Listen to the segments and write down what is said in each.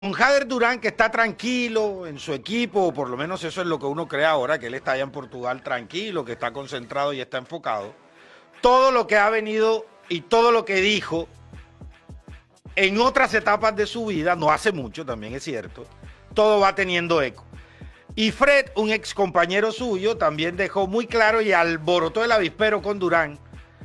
Jader Durán, que está tranquilo en su equipo, o por lo menos eso es lo que uno cree ahora, que él está allá en Portugal tranquilo, que está concentrado y está enfocado. Todo lo que ha venido y todo lo que dijo en otras etapas de su vida, no hace mucho, también es cierto, todo va teniendo eco. Y Fred, un ex compañero suyo, también dejó muy claro y alborotó el avispero con Durán,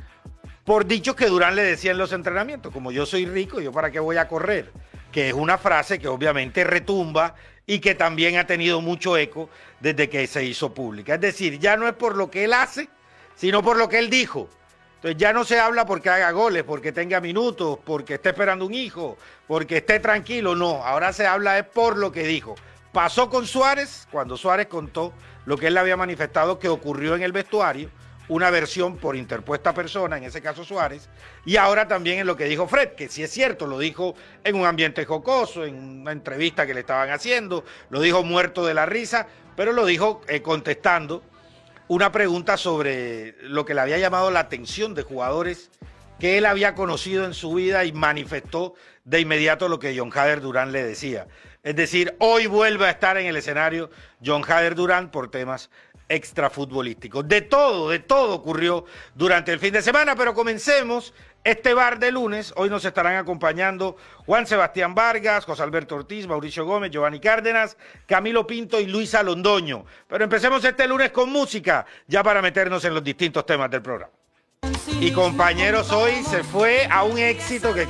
por dichos que Durán le decía en los entrenamientos, como yo soy rico, ¿yo para qué voy a correr? Que es una frase que obviamente retumba y que también ha tenido mucho eco desde que se hizo pública. Es decir, ya no es por lo que él hace, sino por lo que él dijo. Entonces ya no se habla porque haga goles, porque tenga minutos, porque esté esperando un hijo, porque esté tranquilo, no. Ahora se habla es por lo que dijo. Pasó con Suárez, cuando Suárez contó lo que él le había manifestado que ocurrió en el vestuario, una versión por interpuesta persona, en ese caso Suárez, y ahora también en lo que dijo Fred, que sí es cierto, lo dijo en un ambiente jocoso, en una entrevista que le estaban haciendo, lo dijo muerto de la risa, pero lo dijo contestando una pregunta sobre lo que le había llamado la atención de jugadores que él había conocido en su vida y manifestó de inmediato lo que Jon Jader Durán le decía. Es decir, hoy vuelve a estar en el escenario Jon Jader Durán por temas extrafutbolísticos. De todo ocurrió durante el fin de semana, pero comencemos este bar de lunes. Hoy nos estarán acompañando Juan Sebastián Vargas, José Alberto Ortiz, Mauricio Gómez, Giovanni Cárdenas, Camilo Pinto y Luisa Londoño. Pero empecemos este lunes con música, ya para meternos en los distintos temas del programa. Y compañeros, hoy se fue a un éxito que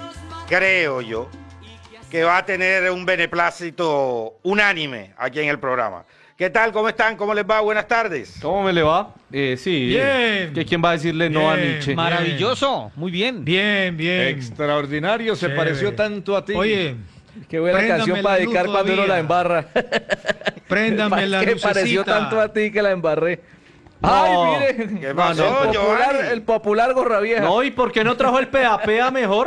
creo yo, que va a tener un beneplácito unánime aquí en el programa. ¿Qué tal? ¿Cómo están? ¿Cómo les va? Buenas tardes. ¿Cómo me le va? Sí. Bien. ¿Quién va a decirle no a Nietzsche? Maravilloso, muy bien. Bien. Extraordinario, se Chévere. pareció tanto a ti. Oye, qué buena préndame canción la para luz dedicar cuando uno todavía. la embarra. préndame la Que lucecita. pareció tanto a ti que la embarré. No. Ay, mire. ¿Qué pasó, Giovanni? El popular gorra vieja. No, ¿y por qué no trajo el PAPA mejor?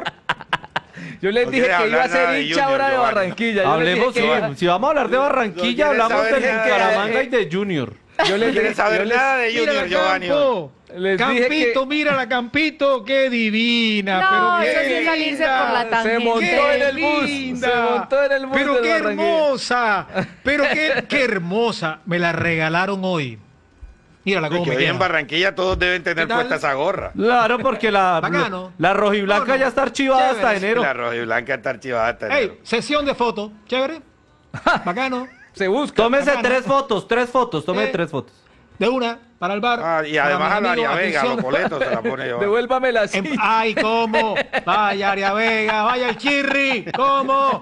Yo les No dije quiere que iba a hablar nada ser de hincha Junior, ahora de Giovanni. Barranquilla. Yo les Hablemos, dije que si vamos a hablar de Barranquilla, No quiere hablamos saber del nada de- Bucaramanga y de Junior. yo No les quiere dije, saber yo les- nada de Mira Junior, la Giovanni. Campo. Les dije Campito, que- mira la Campito, qué divina. No, pero eso qué sí es salirse linda. por la Se tangente. montó Qué en el bus. linda. Se montó en el bus Pero del qué Barranquilla. hermosa. Pero qué hermosa. Me la regalaron hoy. Mírala cómo Que me hoy en queda. Barranquilla todos deben tener ¿Qué tal? puesta esa gorra. Claro, porque Bacano. la rojiblanca No, ya está archivada hasta chévere. enero. La roja y blanca está archivada hasta enero. Ey, sesión de fotos. Chévere. Bacano. Se busca. Tómese Bacano. tres fotos, tome Eh. 3 fotos. De una, para el bar. Ah, y además para a mi la amigo, Aria Vega, los atención. boletos se la pone Giovanni. Devuélvame la silla. Ay, ¿cómo? Vaya Aria Vega, vaya el Chirri, ¿cómo?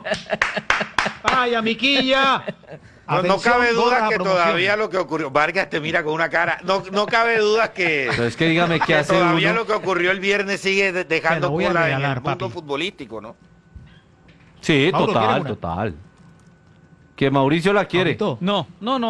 Vaya Miquilla. No Atención, cabe duda gorra que promoción. todavía lo que ocurrió, Vargas te mira con una cara, no cabe duda que, Pero es que dígame qué que hace todavía uno. lo que ocurrió el viernes sigue Te dejando lo voy a cola en regalar, el mundo papi. futbolístico, ¿no? Sí, Mauro, ¿quiere una? total. Que Mauricio la quiere. Maurito. No,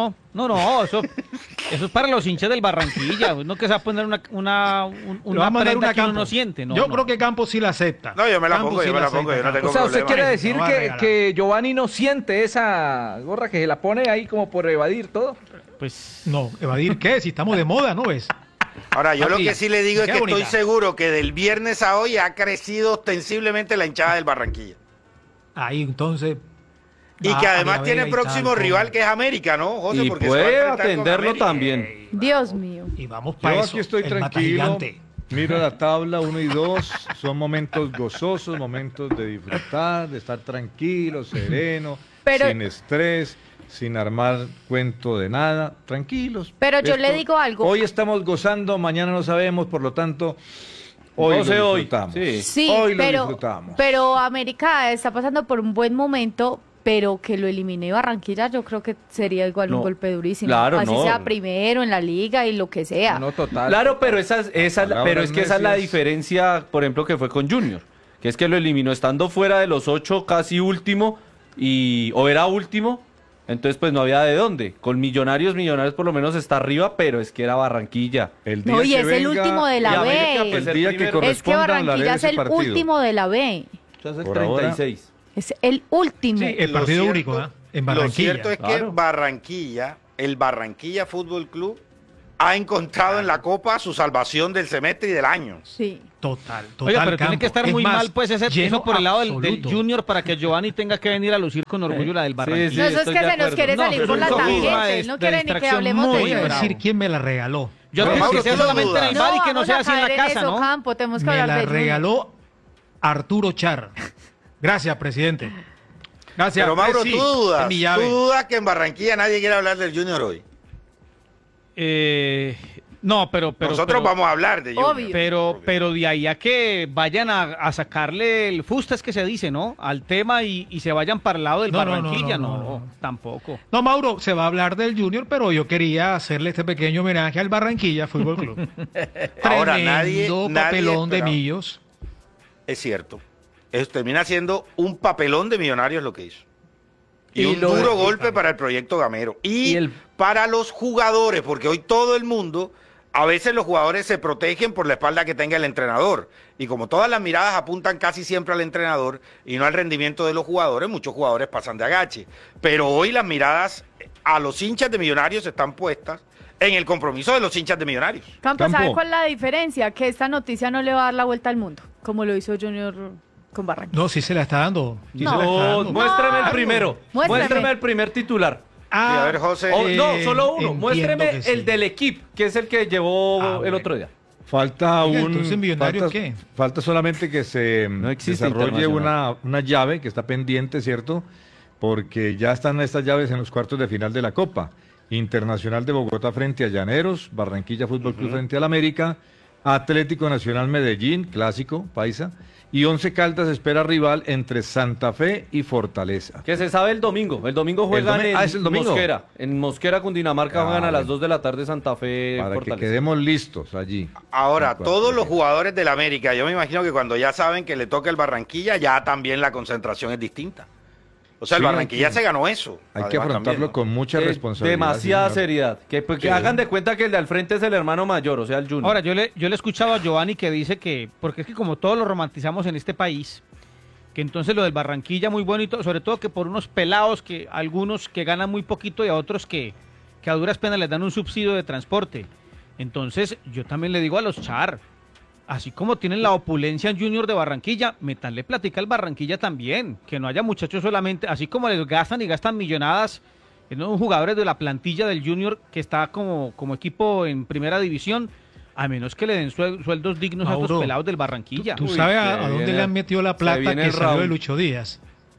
eso es para los hinchas del Barranquilla, no que se va a poner Le va a mandar prenda una que uno Campo. no siente, no. Yo creo que Campos sí la acepta. No, yo me la Campos pongo, sí yo no acepta, tengo O sea, usted problema. quiere Te decir lo voy a que, regalar. que Giovanni no siente esa gorra, que se la pone ahí como por evadir todo. Pues No, evadir qué, si estamos de moda, ¿no ves? Ahora, yo lo Papi, que sí le digo es qué que bonita. estoy seguro que del viernes a hoy ha crecido ostensiblemente la hinchada del Barranquilla. Ahí entonces. Y va que además Aria tiene Vega y próximo tal, rival ¿cómo? que es América, ¿no, José? y Porque se va a puede enfrentar con atenderlo América. también. Dios mío. Y vamos para Yo eso. aquí estoy el mata tranquilo, gigante. miro la tabla 1 y 2, son momentos gozosos, momentos de disfrutar, de estar tranquilo, sereno, Pero- sin estrés, sin armar cuento de nada, tranquilos. Pero yo le digo algo. Hoy estamos gozando, mañana no sabemos, por lo tanto, hoy No sé lo hoy, disfrutamos. sí. Sí, Hoy lo pero, disfrutamos. pero América está pasando por un buen momento, pero que lo elimine Barranquilla, yo creo que sería igual No, un golpe durísimo. claro, Así no. sea primero en la liga y lo que sea. No, total. Claro, pero pero es que esa es la necias. diferencia, por ejemplo, que fue con Junior, que es que lo eliminó estando fuera de los 8, casi último, o era último, entonces pues no había de dónde. Con Millonarios por lo menos está arriba, pero es que era Barranquilla. El día No, y que es el venga- último de y la América, B. pues, el día que primero. Es que corresponda hablaré Barranquilla de es ese el partido. último de la B. Entonces el Por ahora- 36. Es el último. Sí, el Lo partido cierto- único, ¿eh? En Lo Barranquilla. cierto es que claro. el Barranquilla Fútbol Club ha encontrado en la Copa su salvación del semestre y del año. Sí. Total. Oiga, pero tiene campo. que estar Es muy más, mal pues eso lleno por el lado del absoluto. Junior para que Giovanni tenga que venir a lucir con orgullo la del Barranquilla. Sí, No, eso es estoy que de se nos acuerdo. quiere No, salir pero por la es un tangente. tema Él no de quiere ni que distracción hablemos muy de Voy a eso. bravo. decir quién me la regaló. Yo Pero, creo Mauro, que sea tú no solamente en dudas. el bar y que no vamos sea a así en la caer casa, eso, ¿no? Campo, tenemos que Me hablar la de Junior. regaló Arturo Char. Gracias, presidente. Gracias. Pero Mauro, Sí, tú es mi llave. dudas que en Barranquilla nadie quiere hablar del Junior hoy. No, pero Nosotros vamos a hablar de Junior. Obvio. pero de ahí a que vayan a sacarle el fuste, es que se dice, ¿no? Al tema y se vayan para el lado del No, no, Barranquilla, no. Tampoco. No, Mauro, se va a hablar del Junior, pero yo quería hacerle este pequeño homenaje al Barranquilla Fútbol Club. Ahora, Tremendo nadie papelón de esperaba. Millos. Es cierto. Eso termina siendo un papelón de Millonarios lo que hizo. Y Y un lo- duro golpe para el proyecto Gamero. Y, Y el- para los jugadores, porque hoy todo el mundo, a veces los jugadores se protegen por la espalda que tenga el entrenador. Y como todas las miradas apuntan casi siempre al entrenador y no al rendimiento de los jugadores, muchos jugadores pasan de agache. Pero hoy las miradas a los hinchas de Millonarios están puestas en el compromiso de los hinchas de Millonarios. Campo, ¿sabe Campo. cuál es la diferencia? Que esta noticia no le va a dar la vuelta al mundo, como lo hizo Junior con Barranquilla. No, sí se la está dando. Sí No. se la está No, dando. muéstrame el No. primero. Muéstrame. Muéstrame el primer titular. Sí, a ver, José. No, solo uno. entiendo Muéstreme que sí. el del equipo, que es el que llevó Ah, el bueno. otro día. Falta Oiga, un. entonces, ¿Millonarios falta, qué? falta solamente que se No existe desarrolle internacional. una llave que está pendiente, ¿cierto? Porque ya están estas llaves en los cuartos de final de la Copa. Internacional de Bogotá frente a Llaneros, Barranquilla Fútbol Club frente al América, Atlético Nacional Medellín, clásico, paisa, y Once Caldas espera rival entre Santa Fe y Fortaleza. Que se sabe el domingo. El domingo juegan domi- en ¿es el domingo? Mosquera. En Mosquera, Cundinamarca, Ah, juegan a las bueno. 2 de la tarde Santa Fe Para que Fortaleza. quedemos listos allí. Ahora, En cuartos todos de los final. jugadores del América, yo me imagino que cuando ya saben que le toca el Barranquilla, ya también la concentración es distinta. O sea, el Sí, Barranquilla hay que- se ganó eso. Hay que además, afrontarlo también, ¿no? con mucha responsabilidad. Demasiada señor. seriedad. Que Sí. hagan de cuenta que el de al frente es el hermano mayor, o sea, el Junior. Ahora, yo le he escuchado a Giovanni que dice que, porque es que como todos lo romantizamos en este país, que entonces lo del Barranquilla muy bueno y todo, sobre todo que por unos pelados, que algunos que ganan muy poquito y a otros que a duras penas les dan un subsidio de transporte. Entonces, yo también le digo a los Char, así como tienen la opulencia en Junior de Barranquilla, metanle platica al Barranquilla también, que no haya muchachos solamente, así como les gastan y gastan millonadas en unos jugadores de la plantilla del Junior que está como equipo en primera división, a menos que le den sueldos dignos a Mauro, estos pelados del Barranquilla. ¿Tú Uy, sabes se a dónde viene- le han metido la se plata viene que el salió de round. Lucho Díaz?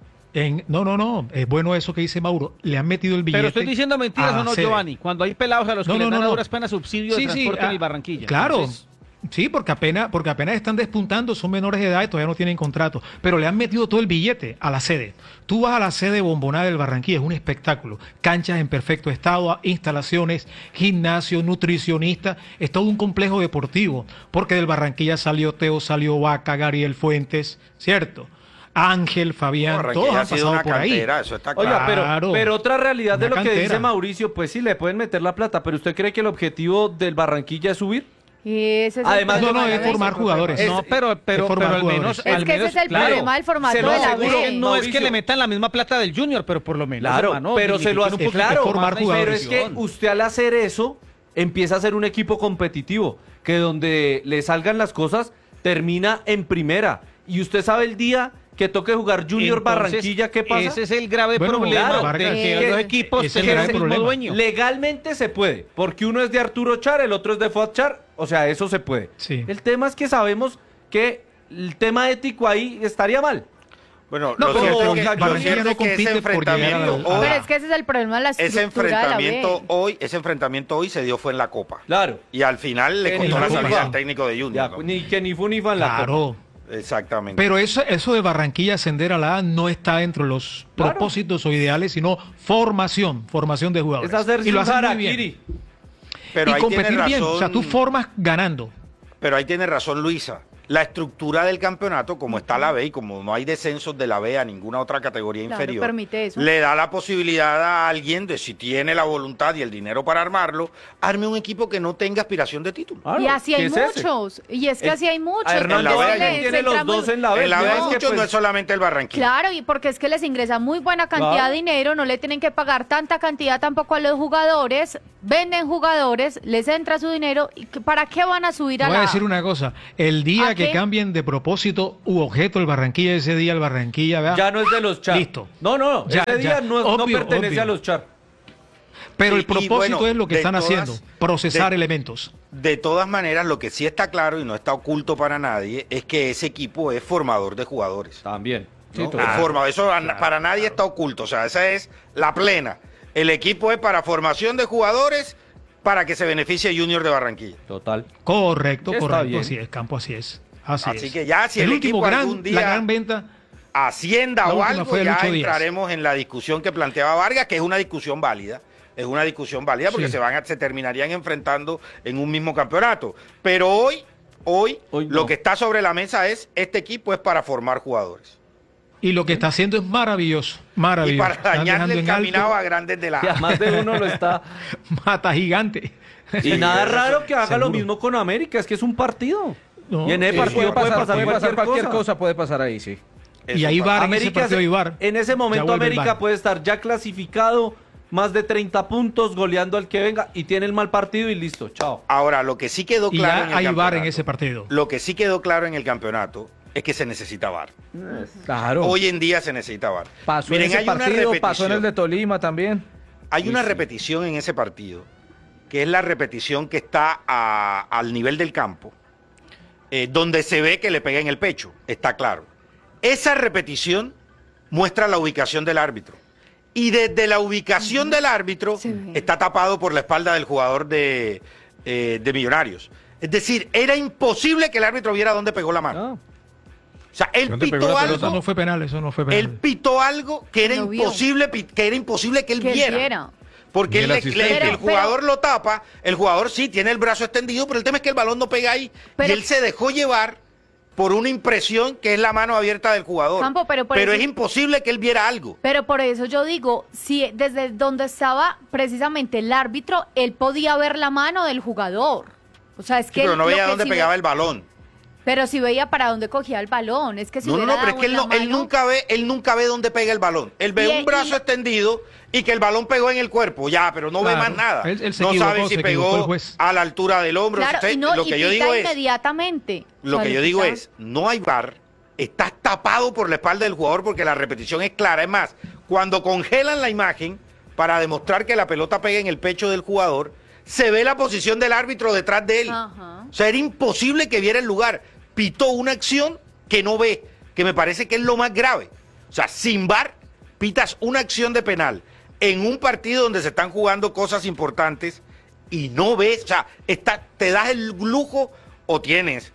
No, es bueno eso que dice Mauro. Le han metido el billete. Pero estoy diciendo mentiras a o no, sede. Giovanni, cuando hay pelados a los que No, les no, dan no, a no. duras penas subsidio de transporte en el Barranquilla. Claro. Entonces, Sí, porque apenas están despuntando, son menores de edad y todavía no tienen contrato. Pero le han metido todo el billete a la sede. Tú vas a la sede Bombonera del Barranquilla, es un espectáculo. Canchas en perfecto estado, instalaciones, gimnasio, nutricionista, es todo un complejo deportivo. Porque del Barranquilla salió Teo, salió Vaca, Gariel Fuentes, ¿cierto? Ángel, Fabián, todos Barranquilla han ha sido pasado una por ahí. cantera, eso está Oiga, claro. Claro. pero otra realidad de Una lo que dice cantera. Mauricio, pues sí, le pueden meter la plata, pero ¿usted cree que el objetivo del Barranquilla es subir? Ese es Además, el No, problema no, de es la formar B. jugadores. no, pero formar al jugadores. menos... Es Es al que ese menos, es el claro, problema del formato se lo de la aseguro B. que No es que Mauricio. le metan la misma plata del Junior, pero por lo menos, Claro, hermano, pero se lo dignifiquen hace un poquito claro, de formar más la jugadores. pero es que inversión. usted al hacer eso empieza a ser un equipo competitivo, que donde le salgan las cosas termina en primera. Y usted sabe el día que toque jugar Junior Entonces, Barranquilla, ¿qué pasa? Ese es el grave Bueno, problema claro, de Vargas, que los equipos ese es el tengan grave el mismo problema. dueño. Legalmente se puede, porque uno es de Arturo Char, el otro es de Fuad Char, o sea, eso se puede. Sí. El tema es que sabemos que el tema ético ahí estaría mal. Bueno, No, lo pero cierto es que, Barranquilla lo cierto no es que ese compite por llegar enfrentamiento al- hoy, Pero es que ese es el problema de la ese estructura de la enfrentamiento hoy se dio fue en la Copa. Claro. Y al final le En costó la la Copa. salida al técnico de Ya, Junior. ¿no? ni que ni fu ni fa en la Copa. Claro. Exactamente. Pero eso de Barranquilla ascender a la A no está dentro de los Claro. propósitos o ideales, sino formación de jugadores. Es hacerse y lo un hacen muy bien. harakiri. Pero Y ahí competir tiene bien, razón, o sea, tú formas ganando. pero ahí tiene razón Luisa. la estructura del campeonato, como está la B y como no hay descensos de la B a ninguna otra categoría Claro, inferior, permite eso. le da la posibilidad a alguien de, si tiene la voluntad y el dinero para armarlo, arme un equipo que no tenga aspiración de título. Claro, Y así ¿qué hay es ese? muchos. Y es que así hay muchos. A Hernando En la B Vargas hay- tiene los dos en la B. En la B hay Es que, muchos, no pues, es solamente el Barranquilla. Claro, y porque es que les ingresa muy buena cantidad Claro. de dinero, no le tienen que pagar tanta cantidad tampoco a los jugadores, venden jugadores, les entra su dinero, ¿y para qué van a subir Te a voy a la decir una cosa, el día ¿A que qué? cambien de propósito u objeto el Barranquilla, ese día el Barranquilla, vea, Ya no es de los char. Listo. No, Ya, ese día ya. no Obvio, pertenece obvio. a los char. pero Sí, el y propósito bueno, es lo que de están todas- haciendo, procesar de- elementos. De todas maneras, lo que sí está claro y no está oculto para nadie es que ese equipo es formador de jugadores. También. ¿no? Sí, total. Es eso para nadie está oculto, o sea, esa es la plena. El equipo es para formación de jugadores para que se beneficie Junior de Barranquilla. Total. Correcto, Está correcto, bien. así es, Campo, así es. Así Así es. que ya si el último equipo gran, algún día- la gran venta, Hacienda La o última algo, fue de ya Lucho Díaz. entraremos en la discusión que planteaba Vargas, que es una discusión válida. Es una discusión válida porque Sí. se terminarían enfrentando en un mismo campeonato. Pero hoy Hoy lo no. que está sobre la mesa es, este equipo es para formar jugadores. y lo que está haciendo es maravilloso, maravilloso. Y para Están dañarle dejando el en alto caminado a grandes de la Que a más de uno lo está. mata gigante. Y nada eso raro que haga lo seguro. mismo con América, es que es un partido. No, y en ese sí, partido puede pasar, cualquier cosa, puede pasar ahí, sí. Y Eso ahí pasa. VAR, en ese América partido hay VAR. en ese Ya momento vuelve el América VAR. puede estar ya clasificado, más de 30 puntos, goleando al que venga y tiene el mal partido y listo, chao. Ahora, lo que sí quedó Y claro en ya el hay VAR en campeonato- ese partido. Lo que sí quedó claro en el campeonato es que se necesita VAR. Claro. Hoy en día se necesita VAR. pasó Miren, en ese hay una partido, pasó en el repetición. de Tolima también. Hay una repetición en ese partido, que es la repetición que está al nivel del campo, donde se ve que le pega en el pecho, está claro. Esa repetición muestra la ubicación del árbitro. Y desde la ubicación del árbitro Se ve. está tapado por la espalda del jugador de Millonarios. Es decir, era imposible que el árbitro viera dónde pegó la mano. Ah. O sea, él ¿Dónde pegó pitó la algo. pelota? Eso no fue penal, eso no fue Él penal. pitó algo que era Lo vio. imposible, que era imposible que él que viera. viera. Porque Ni él el le- asistente. el jugador lo tapa, el jugador sí tiene el brazo extendido, pero el tema es que el balón no pega ahí. Pero- y él se dejó llevar por una impresión que es la mano abierta del jugador. Campo, pero por eso- es imposible que él viera algo. Pero por eso yo digo, si desde donde estaba precisamente el árbitro, él podía ver la mano del jugador. O sea, es Sí, que pero no lo veía que dónde sí pegaba ve- el balón. Pero si veía para dónde cogía el balón, es que si No, hubiera pero es dado que él, en la él mano- nunca ve dónde pega el balón. Él ve Y- un brazo y- extendido y que el balón pegó en el cuerpo, ya, pero no ve Claro. más nada. Él se no equivocó, sabe si se equivocó el pegó juez. a la altura del hombro. Claro, Usted- y no, lo y que yo pita digo es, inmediatamente. lo O sea, que yo le digo pita- es, no hay VAR, estás tapado por la espalda del jugador porque la repetición es clara. Es más, cuando congelan la imagen para demostrar que la pelota pega en el pecho del jugador, se ve la posición del árbitro detrás de él. Ajá. O sea, era imposible que viera el lugar. Pitó una acción que no ve, que me parece que es lo más grave. O sea, sin VAR, pitas una acción de penal en un partido donde se están jugando cosas importantes y no ves, o sea, te das el lujo o tienes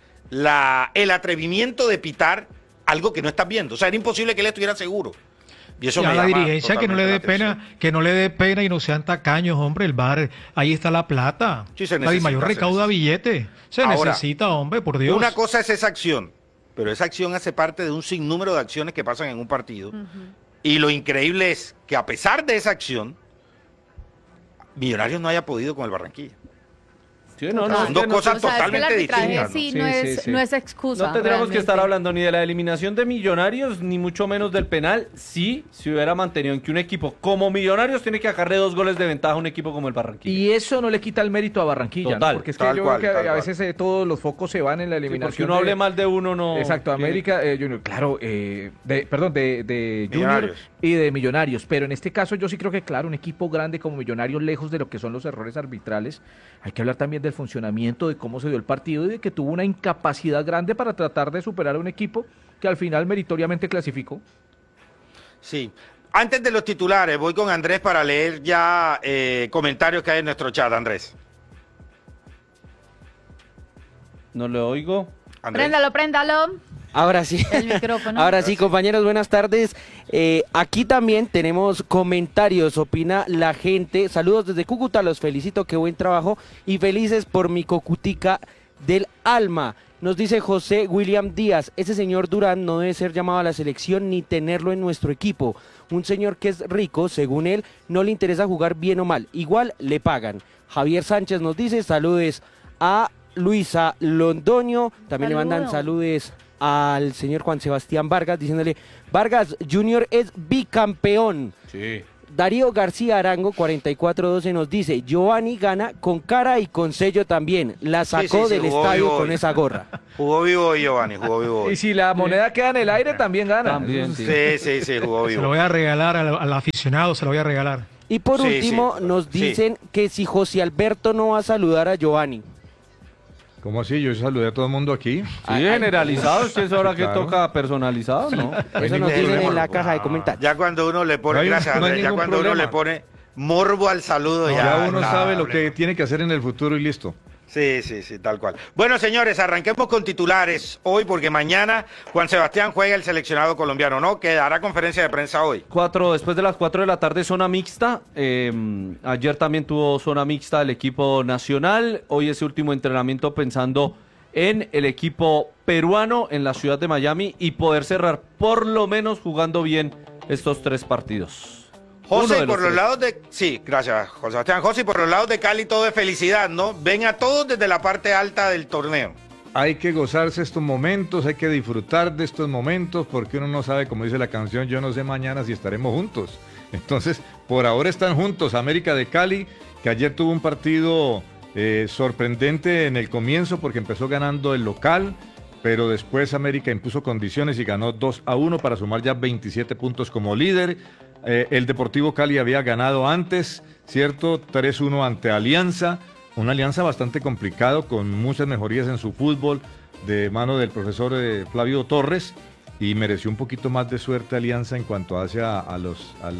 el atrevimiento de pitar algo que no estás viendo. O sea, era imposible que él estuviera seguro. Y eso Y a me la llama dirigencia que no le dé totalmente la atención. pena, que no le dé pena y no sean tacaños, hombre, el VAR, ahí está la plata. Sí, se la necesita, mayor se recauda necesita. billete. Se Ahora, necesita, hombre, por Dios. Una cosa es esa acción, pero esa acción hace parte de un sinnúmero de acciones que pasan en un partido. Y lo increíble es que a pesar de esa acción, Millonarios no haya podido con el Barranquilla. Sí, Son dos cosas O sea, es que el totalmente arbitraje distintas, ¿no? sí, Sí, no, sí, es, sí. no es excusa. No tendríamos que estar realmente. hablando ni de la eliminación de Millonarios, ni mucho menos del penal. Sí, se hubiera mantenido en que un equipo como Millonarios tiene que sacarle 2 goles de ventaja a un equipo como el Barranquilla. Y eso no le quita el mérito a Barranquilla, ¿no? Total, Porque es que tal yo cual, creo que tal a cual. veces todos los focos se van en la Sí, eliminación. porque uno hable mal de uno, no. Exacto, tiene- América, Junior, claro, de Junior Millonarios. y de Millonarios. Pero en este caso yo sí creo que, claro, un equipo grande como Millonarios, lejos de lo que son los errores arbitrales, hay que hablar también del funcionamiento, de cómo se dio el partido y de que tuvo una incapacidad grande para tratar de superar a un equipo que al final meritoriamente clasificó. Sí. Antes de los titulares, voy con Andrés para leer ya comentarios que hay en nuestro chat, Andrés. No le oigo. Andrés. Préndalo. Ahora sí. El micrófono. Ahora sí, compañeros, buenas tardes. Aquí también tenemos comentarios, opina la gente. Saludos desde Cúcuta, los felicito, qué buen trabajo y felices por mi cocutica del alma. Nos dice José William Díaz, ese señor Durán no debe ser llamado a la selección ni tenerlo en nuestro equipo. Un señor que es rico, según él, no le interesa jugar bien o mal, igual le pagan. Javier Sánchez nos dice, saludes a Luisa Londoño, también le mandan saludes al señor Juan Sebastián Vargas, diciéndole, Vargas Junior es bicampeón. Sí. Darío García Arango, 4412, nos dice, Giovanni gana con cara y con sello también. La sacó del estadio con esa gorra. Jugó vivo Giovanni, jugó vivo. Y si la moneda queda en el aire, también gana. También, sí. Sí, jugó Se lo vivo. voy a regalar al aficionado, se lo voy a regalar. Y por Sí, último, sí. nos dicen que si José Alberto no va a saludar a Giovanni. ¿Cómo así? Yo saludé a todo el mundo aquí. Sí, generalizado, usted es ahora que Claro. toca personalizado, ¿no? Eso nos dicen en la caja de comentarios. Ya cuando uno le pone, No hay- gracias no hay Andrés, ya ningún cuando uno problema. le pone morbo al saludo, Ya uno está, sabe lo problema. que tiene que hacer en el futuro y listo. Sí, tal cual. Bueno, señores, arranquemos con titulares hoy, porque mañana Juan Sebastián juega el seleccionado colombiano, ¿no? Que dará conferencia de prensa hoy. Después de las 4 de la tarde, zona mixta. Ayer también tuvo zona mixta el equipo nacional. Hoy ese último entrenamiento pensando en el equipo peruano en la ciudad de Miami y poder cerrar por lo menos jugando bien estos 3 partidos. Uno José, de por los 3. lados de... Sí, gracias, José Sebastián. José, por los lados de Cali todo es felicidad, ¿no? Ven a todos desde la parte alta del torneo. Hay que gozarse estos momentos, hay que disfrutar de estos momentos, porque uno no sabe, como dice la canción, yo no sé mañana si estaremos juntos. Entonces, por ahora están juntos América de Cali, que ayer tuvo un partido sorprendente en el comienzo, porque empezó ganando el local, pero después América impuso condiciones y ganó 2-1 para sumar ya 27 puntos como líder. El Deportivo Cali había ganado antes, ¿cierto? 3-1 ante Alianza, una alianza bastante complicado, con muchas mejorías en su fútbol, de mano del profesor Flavio Torres, y mereció un poquito más de suerte Alianza en cuanto hace al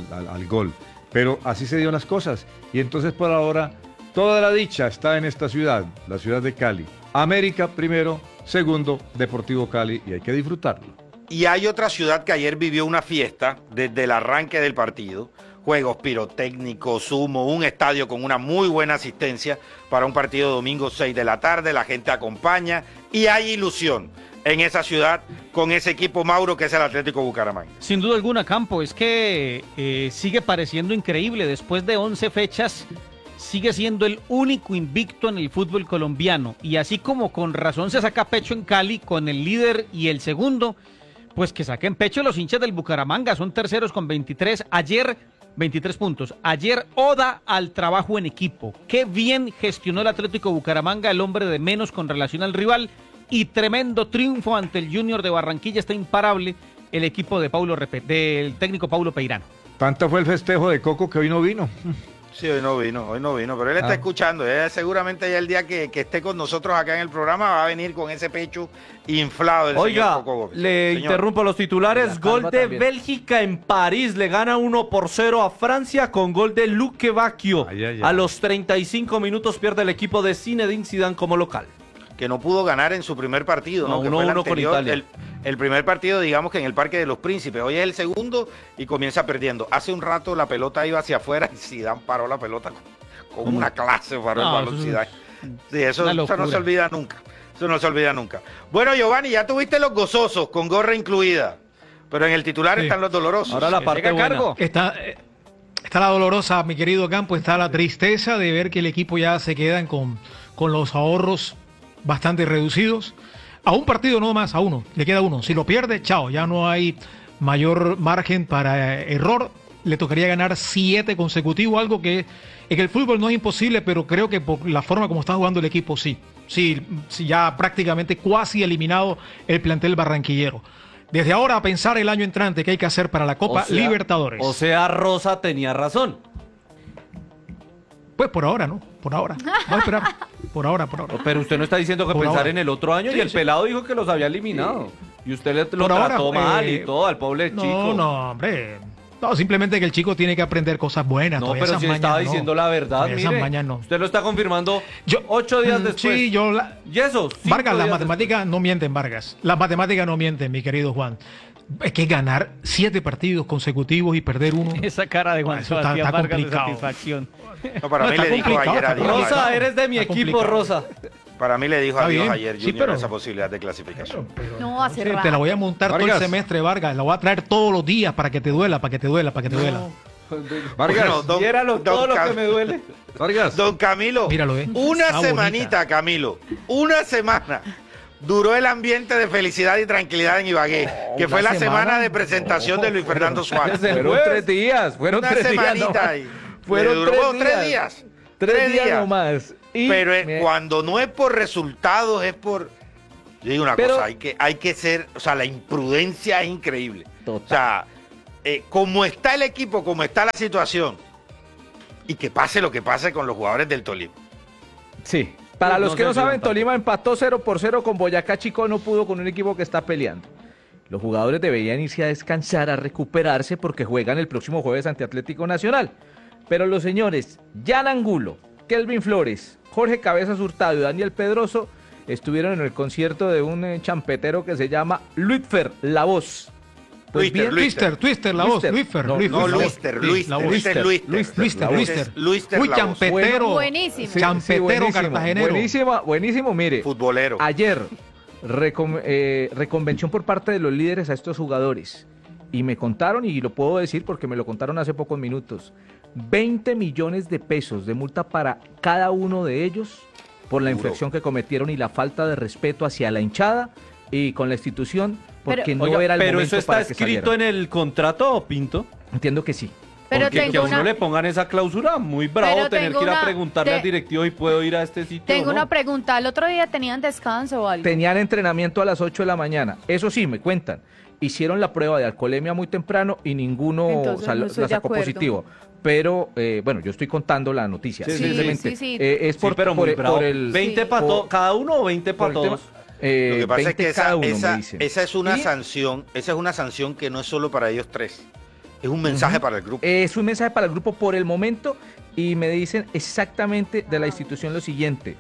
gol. Pero así se dio las cosas, y entonces por ahora toda la dicha está en esta ciudad, la ciudad de Cali. América primero, segundo Deportivo Cali, y hay que disfrutarlo. Y hay otra ciudad que ayer vivió una fiesta desde el arranque del partido. Juegos pirotécnicos, humo, un estadio con una muy buena asistencia para un partido domingo 6 de la tarde. La gente acompaña y hay ilusión en esa ciudad con ese equipo, Mauro, que es el Atlético Bucaramanga. Sin duda alguna, Campo, es que sigue pareciendo increíble. Después de 11 fechas, sigue siendo el único invicto en el fútbol colombiano. Y así como con razón se saca pecho en Cali con el líder y el segundo, pues que saquen pecho los hinchas del Bucaramanga. Son terceros con 23. Ayer, 23 puntos. Ayer, oda al trabajo en equipo. Qué bien gestionó el Atlético Bucaramanga, el hombre de menos con relación al rival. Y tremendo triunfo ante el Junior de Barranquilla. Está imparable el equipo de del técnico Paulo Peirano. Tanto fue el festejo de Coco que hoy no vino. Sí, hoy no vino, pero él está escuchando. Seguramente ya el día que esté con nosotros acá en el programa va a venir con ese pecho inflado del Oiga, señor Coco Gómez. le Señor. interrumpo los titulares. La Gol calma de también. Bélgica en París. Le gana 1-0 a Francia con gol de Luque Bacchio. Ay, ay, ay. A los 35 minutos pierde el equipo de Zinedine Zidane como local. Que no pudo ganar en su primer partido, ¿no? No, Que fue el 1-1 con anterior, Italia. El primer partido, digamos que en el Parque de los Príncipes. Hoy es el segundo y comienza perdiendo. Hace un rato la pelota iba hacia afuera y Zidane paró la pelota con una clase, paró No, el balón eso es Zidane. Sí, eso una no locura. se olvida nunca. Eso no se olvida nunca. Bueno, Giovanni, ya tuviste los gozosos con gorra incluida, pero en el titular Sí. están los dolorosos. Ahora la Que parte tenga buena. cargo. Está la dolorosa, mi querido Campo, está la tristeza de ver que el equipo ya se quedan con los ahorros bastante reducidos. A un partido no más, a uno, le queda uno. Si lo pierde, chao, ya no hay mayor margen para error. Le tocaría ganar 7 consecutivos, algo que en el fútbol no es imposible, pero creo que por la forma como está jugando el equipo, sí. Sí, ya prácticamente cuasi eliminado el plantel barranquillero. Desde ahora a pensar el año entrante que hay que hacer para la Copa Libertadores. O sea, Rosa tenía razón. Pues por ahora, ¿no? Por ahora. Vamos a esperar. Por ahora. Pero usted no está diciendo que Por pensar ahora. en el otro año Sí, y el sí. pelado dijo que los había eliminado. Y usted lo Por ahora, trató mal y todo al pobre chico. No, hombre. No, simplemente que el chico tiene que aprender cosas buenas. No, todavía pero esas si mañas estaba no. diciendo la verdad, Todavía esas mire. mañas no. Usted lo está confirmando Yo- 8 días después. Sí, Y eso, 5 Vargas, las días matemáticas no mienten, Vargas. Las matemáticas no mienten, mi querido Juan. Es que ganar 7 partidos consecutivos y perder uno. Esa cara de Juan Eso está Sebastián Vargas de complicado. satisfacción. No, para No, mí está le dijo complicado, ayer a está Diego complicado. Rosa, eres de mi Está equipo, complicado. Rosa. Para mí le dijo Está adiós bien. ayer Sí, Junior pero- esa posibilidad de clasificación. No, hace Sí, rato. te la voy a montar todo el Vargas. semestre, Vargas. La voy a traer todos los días para que te duela, para que te duela, para que te duela. Vargas, Bueno, don- Viéralo don todo lo Cam- que me duele. Vargas. Don Camilo, Míralo, una Está semanita, bonita. Camilo, una semana duró el ambiente de felicidad y tranquilidad en Ibagué, que fue una la semana semana. de presentación de Luis Fernando Suárez. Desde el Fueron jueves. 3 días, fueron Una 3 días. semanita no. ahí. Fueron Le duró, 3 bueno, 3 días. 3 días nomás. Y Pero me- cuando no es por resultados, es por... Yo digo una Pero- cosa, hay que ser... O sea, la imprudencia es increíble. Total. O sea, como está el equipo, como está la situación, y que pase lo que pase con los jugadores del Tolima. Sí. Para No los que sé no si saben, empató. Tolima empató 0-0 con Boyacá Chico, no pudo con un equipo que está peleando. Los jugadores deberían irse a descansar, a recuperarse, porque juegan el próximo jueves ante Atlético Nacional. Pero los señores Jan Angulo, Kelvin Flores, Jorge Cabezas Hurtado y Daniel Pedroso estuvieron en el concierto de un champetero que se llama Luitfer, La Voz. Pues Luitfer, bien, Twister, la voz, Luister. Luisfer, No, No, la voz. Luister, Sí, Luister, la voz. Luister, Luister. Luister. Luister, Uy, la voz. champetero. Buenísimo. Sí, Champetero buenísimo, cartagenero. buenísimo, mire. Futbolero. Ayer, reconvención por parte de los líderes a estos jugadores. Y me contaron, y lo puedo decir porque me lo contaron hace pocos minutos, 20 millones de pesos de multa para cada uno de ellos por la Duro. infracción que cometieron y la falta de respeto hacia la hinchada y con la institución, porque Pero- no Oiga, era el pero momento eso está para que escrito salieran. en el contrato, Pinto. Entiendo que sí. Pero Porque que tengo a uno una, le pongan esa cláusula, muy bravo Pero tener tengo que ir a una- preguntarle te- al directivo y puedo ir a este sitio. tengo ¿no? una pregunta. ¿El otro día tenían descanso o algo? Tenían entrenamiento a las 8 de la mañana. Eso sí, me cuentan. Hicieron la prueba de alcoholemia muy temprano y ninguno Entonces, no estoy la de sacó acuerdo. positivo. Pero, bueno, yo estoy contando la noticia. Sí, sí, Simplemente, sí. es Sí, por, pero por- muy bravo. por el... 20 Sí. para por- cada uno o 20 por para el tema- todos. Lo que pasa es 20 que cada uno, esa me dicen. es una Y sanción, que no es solo para ellos tres. Es un mensaje para el grupo. Es un mensaje para el grupo por el momento y me dicen exactamente de la institución lo siguiente.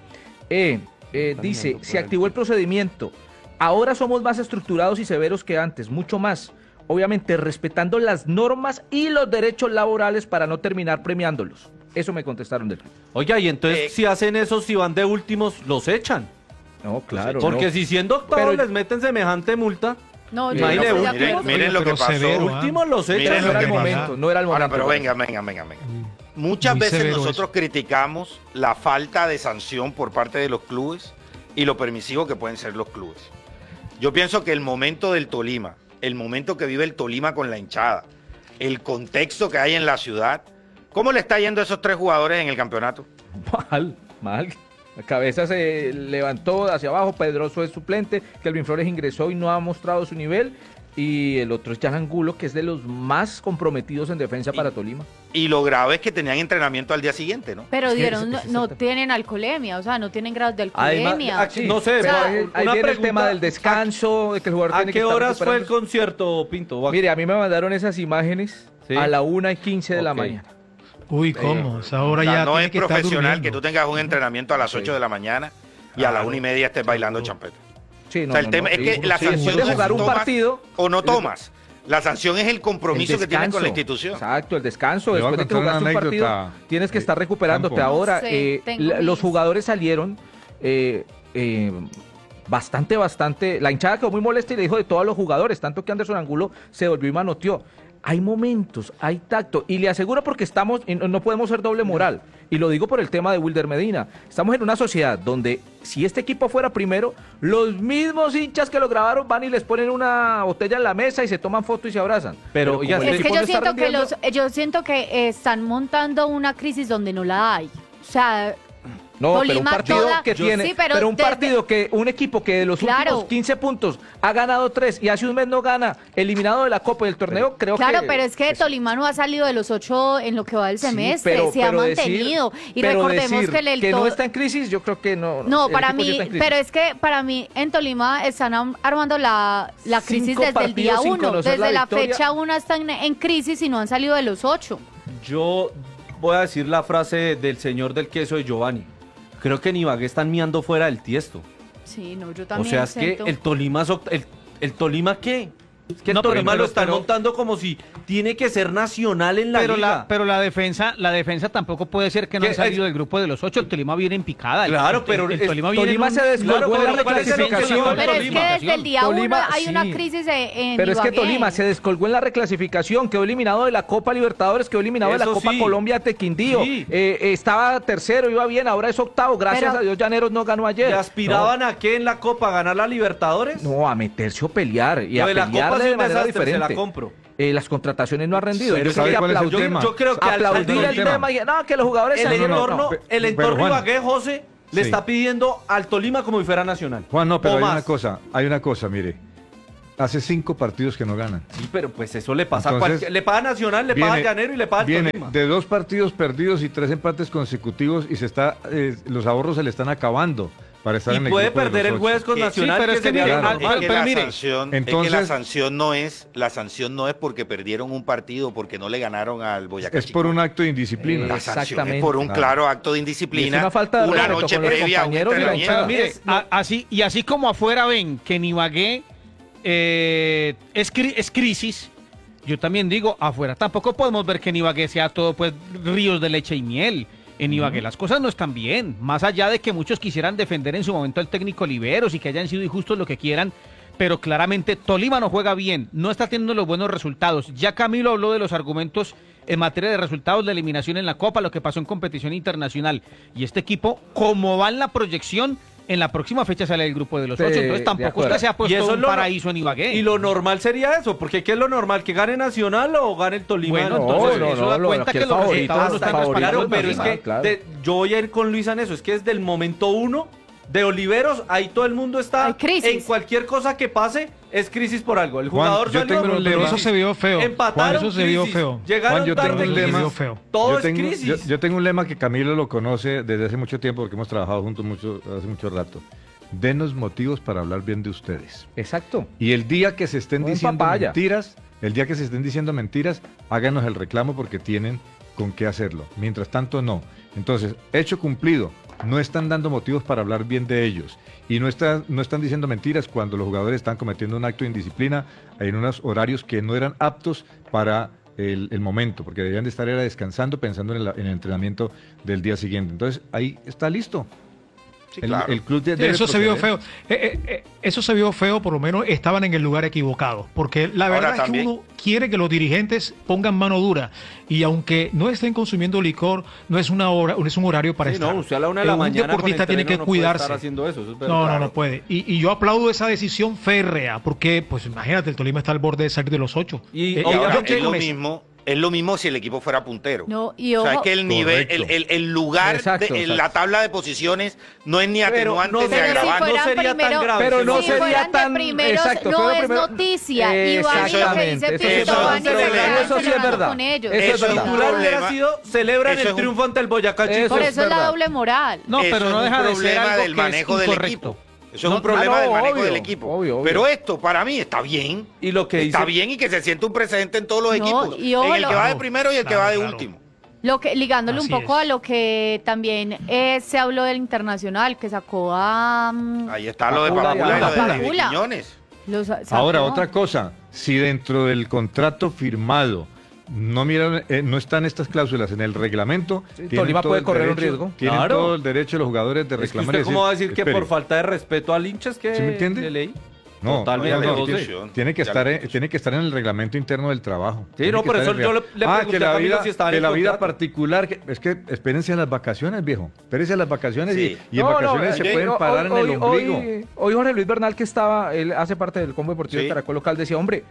Dice, se activó el procedimiento. Ahora somos más estructurados y severos que antes, mucho más. Obviamente respetando las normas y los derechos laborales para no terminar premiándolos. Eso me contestaron del club. Oiga, y entonces Eh, si hacen eso, si van de últimos, los echan. No, claro. Porque no. si siendo octavos Pero- les meten semejante multa, No, yo Imagine, no estoy de miren, acuerdo. miren lo Pero que pasó. severo, ¿ah? últimos los Miren echan. no lo era que el pasa. momento, no era el Ahora, momento. pero para venga. Muchas Muy veces severo nosotros criticamos la falta de sanción por parte de los clubes y lo permisivo que pueden ser los clubes. Yo pienso que el momento del Tolima, el momento que vive el Tolima con la hinchada, el contexto que hay en la ciudad, ¿cómo le está yendo a esos tres jugadores en el campeonato? Mal. La cabeza se levantó hacia abajo, Pedroso es suplente, Kelvin Flores ingresó y no ha mostrado su nivel. Y el otro es Jan Angulo, que es de los más comprometidos en defensa para Tolima. Y lo grave es que tenían entrenamiento al día siguiente, ¿no? Pero Es que dieron, es no exactamente. tienen alcoholemia, o sea, no tienen grados de Además, alcoholemia. aquí- no sé, o sea, Pero ahí una viene el pregunta, tema del descanso, de que el jugador ¿a tiene que qué estar horas fue el recuperándose. concierto, Pinto? Mire, a mí me mandaron esas imágenes Sí. a la 1:15 de la Ok. mañana. Uy, ¿cómo? O sea, ahora O sea, ya no tiene es que estar profesional durmiendo. que tú tengas un entrenamiento a las 8 de la mañana y a la 1:30 estés bailando champeta. Sí, O sea, el tema es que la sanción después de es jugar un tomas partido o no tomas. La sanción es el compromiso que tienes con la institución. Exacto, el descanso. Le voy a Después de que contar una jugaste un partido, anécdota, tienes que estar recuperándote. Campo. Ahora, No sé, tengo los mis- jugadores salieron bastante. La hinchada quedó muy molesta y le dijo de todos los jugadores, tanto que Anderson Angulo se volvió y manoteó. Hay momentos, hay tacto, y le aseguro porque estamos, y no podemos ser doble moral, y lo digo por el tema de Wilder Medina. Estamos en una sociedad donde si este equipo fuera primero, los mismos hinchas que lo grabaron van y les ponen una botella en la mesa y se toman fotos y se abrazan. Pero, como oiga, el es que equipo yo no está siento que rindiendo- yo siento que están montando una crisis donde no la hay. O sea, No, pero un Tolima partido toda- que tiene, sí, pero un desde- partido que un equipo que de los Claro. últimos 15 puntos ha ganado 3 y hace un mes no gana, eliminado de la Copa y del torneo, creo claro, que pero es que Tolima no ha salido de los 8 en lo que va del sí, semestre, pero- se ha pero decir- mantenido. Y pero recordemos decir que el que no to- está en crisis, yo creo que no. No, el para equipo sí mí, está en crisis. pero es que para mí en Tolima están armando la crisis 5 desde el partidos día sin 1. conocer Desde la la victoria. fecha 1 están en crisis y no han salido de los 8. Yo voy a decir la frase del señor del queso de Giovanni. Creo que en Ibagué están miando fuera del tiesto. Sí, no, yo O también sea, es siento. que el Tolima, ¿el Tolima qué? Es que el No, pero- Tolima lo pero- están pero- montando como si tiene que ser nacional en la Pero liga. la defensa tampoco puede ser que no ¿Qué? han salido del grupo de los 8. El Tolima viene en picada. Claro, pero el es- Tolima viene Tolima en se descolgó claro, en la pero ¿cuál es el reclasificación. objetivo del Pero es que Tolima? desde el día Tolima, 1 hay una sí. crisis en Pero es que Ibagué. Tolima se descolgó en la reclasificación, quedó eliminado de la Copa Libertadores, quedó eliminado de la Eso Copa sí. Colombia de Quindío. Sí. Estaba tercero, iba bien, ahora es octavo. Gracias Pero- a Dios, Llaneros no ganó ayer. ¿Y aspiraban a qué en la Copa? ¿A ganar la Libertadores? No, a meterse o pelear. Y Lo a de la pelear Copa de es un manera desastre, se la diferente. compro. Las contrataciones no han rendido. Pero Yo creo ¿sabe que cuál es el aplaudir, tema? Yo creo que aplaudir al el tema. tema. No, que los jugadores El se- no, no, entorno, no. Pero, entorno Juan, Ibagué, José, le sí. está pidiendo al Tolima como si fuera nacional. Juan, no, pero O hay más. una cosa, mire. Hace 5 partidos que no ganan. Sí, pero pues eso le pasa a Entonces, cualquier... Le paga Nacional, le paga Viene- Llanero y le paga al Viene Tolima. de 2 partidos perdidos y 3 empates consecutivos y los ahorros se le están acabando para estar en Y el puede grupo de perder los el ocho. jueves con Sí, Nacional. pero es que sería mire, lo al- normal. al- pero mire, Es que entonces- la sanción no es porque perdieron un partido, porque no le ganaron al Boyacá Es por Chicó. un acto de indisciplina. La sanción es Exactamente. por un Claro. claro acto de indisciplina. Y es una falta de una respeto noche con los previa a un compañeros y la entrenamiento. hinchada. Mire, así como afuera ven que en Ibagué es crisis, yo también digo, afuera tampoco podemos ver que en Ibagué sea todo pues ríos de leche y miel. En Ibagué las cosas no están bien, más allá de que muchos quisieran defender en su momento al técnico Oliveros y que hayan sido injustos lo que quieran, pero claramente Tolima no juega bien, no está teniendo los buenos resultados. Ya Camilo habló de los argumentos en materia de resultados de eliminación en la Copa, lo que pasó en competición internacional. Y este equipo, como va en la proyección, en la próxima fecha sale el grupo de los Sí, 8, entonces de tampoco es acuerdo. que se ha Y puesto eso es un lo- paraíso en Ibagué. Y lo normal sería eso, porque ¿qué es lo normal? ¿Que gane Nacional o gane el Tolima? Bueno, No, entonces no, eso no, da lo- cuenta aquí que el los favorito, resultados no hasta están favorito, Claro, respaldando. pero es Nacional, que claro. yo voy a ir con Luis en eso. Es que desde el momento 1 de Oliveros, ahí todo el mundo está. Hay crisis. En cualquier cosa que pase, es crisis por algo. El Juan, jugador yo salió, tengo un Pero lema. eso se vio feo. Empataron, Juan, eso se vio crisis. feo. Llegaron Juan, yo tengo tarde, un crisis. lema. Se vio feo. Todo yo es tengo, crisis. yo tengo un lema que Camilo lo conoce desde hace mucho tiempo porque hemos trabajado juntos hace mucho rato. Denos motivos para hablar bien de ustedes. Exacto. Y el día que se estén Buen diciendo papaya. mentiras, háganos el reclamo porque tienen con qué hacerlo. Mientras tanto, no. Entonces, hecho cumplido. No están dando motivos para hablar bien de ellos. Y no están diciendo mentiras cuando los jugadores están cometiendo un acto de indisciplina en unos horarios que no eran aptos para el momento, porque debían de estar era descansando pensando en el entrenamiento del día siguiente. Entonces, ahí está listo. Sí, claro. El club Sí, debe eso se vio proceder. feo. Eso se vio feo, por lo menos estaban en el lugar equivocado. Porque la Ahora verdad es también- que uno quiere que los dirigentes pongan mano dura. Y aunque no estén consumiendo licor, no es una hora, es un horario para Sí, estar. no, usted a la 1 de la Un mañana deportista con tiene entreno que no puede cuidarse. estar haciendo eso, eso es No, verdad. no puede. Y yo aplaudo esa decisión férrea, porque, pues imagínate, el Tolima está al borde de salir de los 8. Y Y ahora, obviamente es lo mismo si el equipo fuera puntero. No, y O sea, es ojo, que el nivel, Correcto. el lugar, Exacto, en exacto. la tabla de posiciones no es ni Pero atenuante no ni pero si agravante. no fueran sería tan primero, grave. Pero no si sería fueran tan- de primeros, exacto, no fuera es primero- noticia. Y Giovanni lo que Exactamente, dice eso Pito, es verdad. Giovanni se Eso queda sí es celebrando verdad. con ellos. Eso es Eso es verdad. un titular hubiera problema. sido celebran Eso el es un- triunfo ante el Boyacá Eso Chico. Por es eso es la verdad. doble moral. No, Eso pero es no un deja de ser problema algo del que es manejo del incorrecto. equipo. Eso es No, un problema no, del manejo obvio, del equipo. obvio. Pero esto, para mí, está bien. Y lo que Está dice bien y que se siente un precedente en todos los No, equipos. y ojo, En el que va de Claro, primero y el que claro, va de claro. último. Ligándole un Así poco es. a lo que también se habló del Internacional, que sacó a... Ahí está lo de Papula y Papula y lo de Papula. David Quiñones. Ahora, otra cosa, si dentro del contrato firmado no están estas cláusulas en el reglamento, Sí, tienen Tolima todo puede el correr un derecho- riesgo. Tienen Claro. todo el derecho los jugadores de Es que reclamar. usted y cómo va a decir que espere. por falta de respeto al hincha es que ¿Sí me entiende? le leí. No, Totalmente, no, no, José. tiene que estar en el reglamento interno del trabajo. Sí, Tiene no, que por estar eso en yo real- le pregunté que a la Camilo vida, si estaba en que el la vida contrato. particular, es que espérense a las vacaciones, viejo. Espérense a las vacaciones Sí. y en vacaciones se pueden parar en el ombligo. Hoy Jorge Luis Bernal, que él hace parte del Combo Deportivo Sí. de Caracol Local, decía, hombre,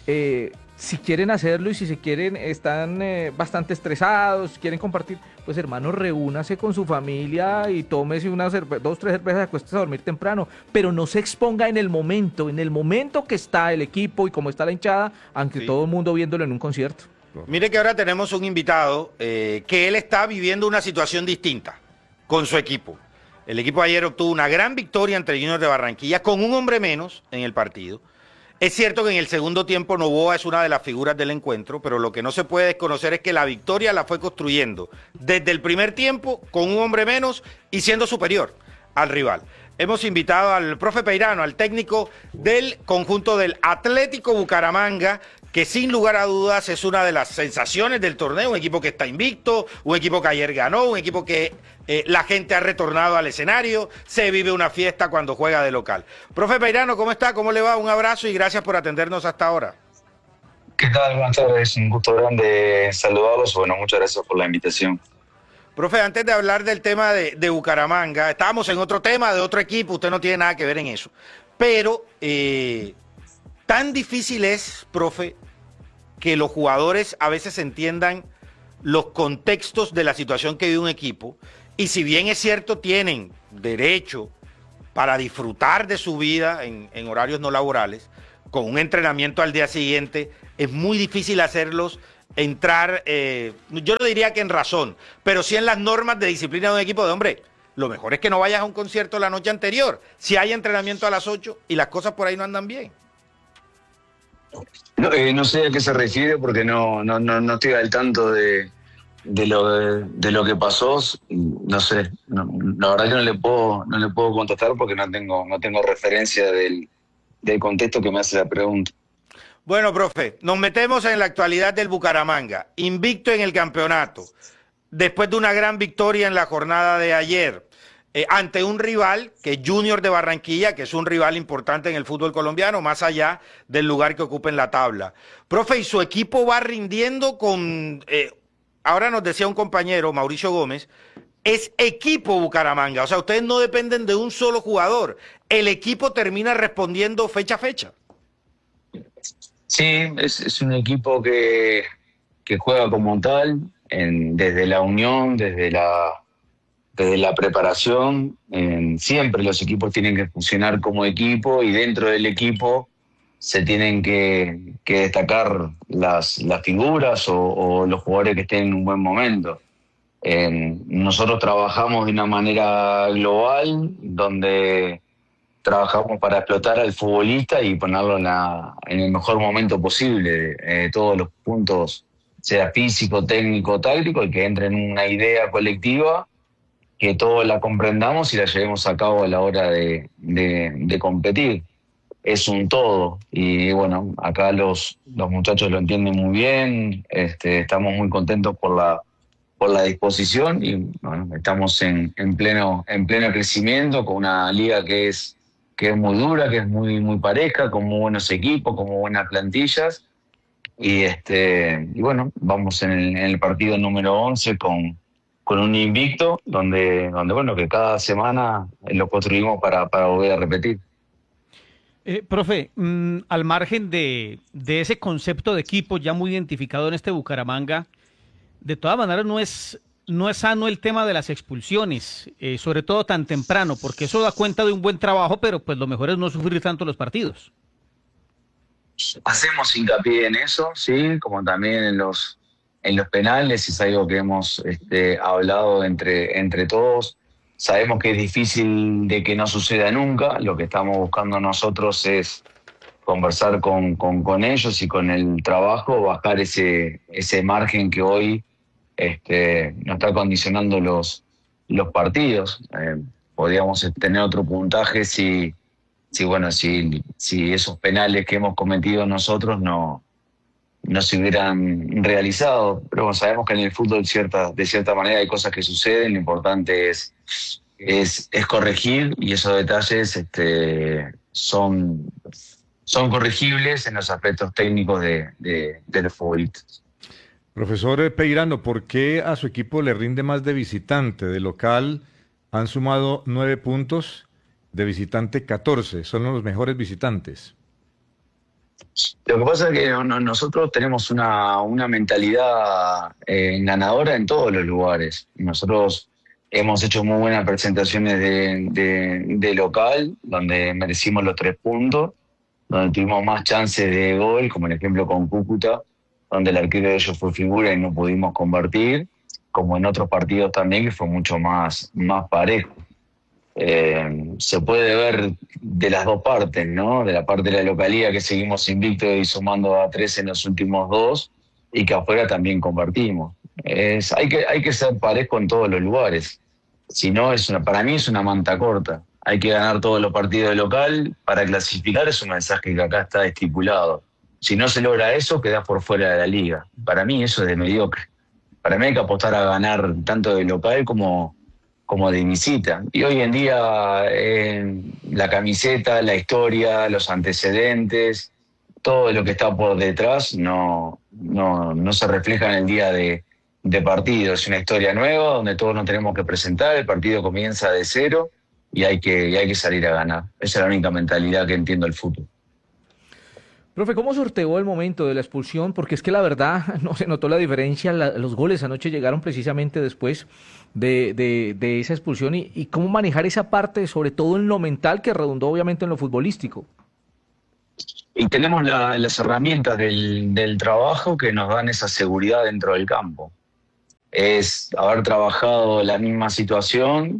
si quieren hacerlo y si se quieren, están bastante estresados, quieren compartir, pues hermano, reúnase con su familia y tómese 2, 3 cervezas y acuéstese a dormir temprano, pero no se exponga en el momento que está el equipo y como está la hinchada, aunque Sí. todo el mundo viéndolo en un concierto. Mire que ahora tenemos un invitado que él está viviendo una situación distinta con su equipo. El equipo ayer obtuvo una gran victoria ante el Junior de Barranquilla con un hombre menos en el partido. Es cierto que en el segundo tiempo Novoa es una de las figuras del encuentro, pero lo que no se puede desconocer es que la victoria la fue construyendo desde el primer tiempo con un hombre menos y siendo superior al rival. hemos invitado al profe Peirano, al técnico del conjunto del Atlético Bucaramanga, que sin lugar a dudas es una de las sensaciones del torneo, un equipo que está invicto, un equipo que ayer ganó, un equipo que la gente ha retornado al escenario, se vive una fiesta cuando juega de local. Profe Peirano, ¿cómo está? ¿Cómo le va? Un abrazo y gracias por atendernos hasta ahora. ¿Qué tal? Buenas tardes, un gusto grande saludarlos. Bueno, muchas gracias por la invitación. Profe, antes de hablar del tema de Bucaramanga, estábamos en otro tema de otro equipo, usted no tiene nada que ver en eso. Pero tan difícil es, profe, que los jugadores a veces entiendan los contextos de la situación que vive un equipo, y si bien es cierto, tienen derecho para disfrutar de su vida en horarios no laborales, con un entrenamiento al día siguiente, es muy difícil hacerlos entrar, yo no diría que en razón, pero sí en las normas de disciplina de un equipo de hombre. Lo mejor es que no vayas a un concierto la noche anterior, si hay entrenamiento a las 8 y las cosas por ahí no andan bien. No sé a qué se refiere porque no estoy al tanto de lo que pasó. No sé, la verdad que no le puedo contestar porque no tengo referencia del contexto que me hace la pregunta. Bueno, profe, nos metemos en la actualidad del Bucaramanga, invicto en el campeonato, después de una gran victoria en la jornada de ayer, ante un rival que es Junior de Barranquilla, que es un rival importante en el fútbol colombiano, más allá del lugar que ocupa en la tabla. Profe, y su equipo va rindiendo con, ahora nos decía un compañero, Mauricio Gómez, es equipo Bucaramanga, o sea, ustedes no dependen de un solo jugador, el equipo termina respondiendo fecha a fecha. Sí, es un equipo que juega como tal, desde la unión, desde la preparación. Siempre los equipos tienen que funcionar como equipo y dentro del equipo se tienen que destacar las figuras o los jugadores que estén en un buen momento. Nosotros trabajamos de una manera global, donde trabajamos para explotar al futbolista y ponerlo en el mejor momento posible, todos los puntos, sea físico, técnico, táctico, y que entre en una idea colectiva, que todos la comprendamos y la llevemos a cabo a la hora de competir. Es un todo, y bueno, acá los muchachos lo entienden muy bien, estamos muy contentos por la disposición y bueno, estamos en pleno crecimiento con una liga que es muy dura, que es muy pareja, con muy buenos equipos, con muy buenas plantillas. Y bueno, vamos en el partido número 11 con un invicto, donde bueno, que cada semana lo construimos para volver a repetir. Profe, al margen de ese concepto de equipo ya muy identificado en este Bucaramanga, de todas maneras no es sano el tema de las expulsiones, sobre todo tan temprano, porque eso da cuenta de un buen trabajo, pero pues lo mejor es no sufrir tanto los partidos. Hacemos hincapié en eso, sí, como también en los penales, es algo que hemos hablado entre todos. Sabemos que es difícil de que no suceda nunca, lo que estamos buscando nosotros es conversar con ellos y con el trabajo, bajar ese margen que hoy nos está condicionando los partidos. Podríamos tener otro puntaje si esos penales que hemos cometido nosotros no se hubieran realizado. Pero bueno, sabemos que en el fútbol de cierta manera hay cosas que suceden, lo importante es corregir, y esos detalles son corregibles en los aspectos técnicos de los futbolistas. Profesor Peirano, ¿por qué a su equipo le rinde más de visitante? De local han sumado 9 puntos, de visitante 14. Son los mejores visitantes. Lo que pasa es que nosotros tenemos una mentalidad ganadora en todos los lugares. Nosotros hemos hecho muy buenas presentaciones de local, donde merecimos los 3 puntos, donde tuvimos más chances de gol, como el ejemplo con Cúcuta, donde el arquero de ellos fue figura y no pudimos convertir, como en otros partidos también, que fue mucho más parejo. Se puede ver de las dos partes, ¿no? De la parte de la localidad, que seguimos invictos y sumando a 3 en los últimos 2, y que afuera también convertimos. Hay que ser parejo en todos los lugares. Si no, para mí es una manta corta. hay que ganar todos los partidos de local para clasificar, es un mensaje que acá está estipulado. Si no se logra eso, quedás por fuera de la liga. Para mí eso es de mediocre. Para mí hay que apostar a ganar tanto de local como de visita. Y hoy en día la camiseta, la historia, los antecedentes, todo lo que está por detrás no se refleja en el día de partido. Es una historia nueva donde todos nos tenemos que presentar, el partido comienza de cero y hay que salir a ganar. Esa es la única mentalidad que entiendo el fútbol. Profe, ¿cómo sorteó el momento de la expulsión? Porque es que la verdad no se notó la diferencia. Los goles anoche llegaron precisamente después de esa expulsión. Y cómo manejar esa parte, sobre todo en lo mental, que redundó obviamente en lo futbolístico. Y tenemos las herramientas del trabajo que nos dan esa seguridad dentro del campo. Es haber trabajado la misma situación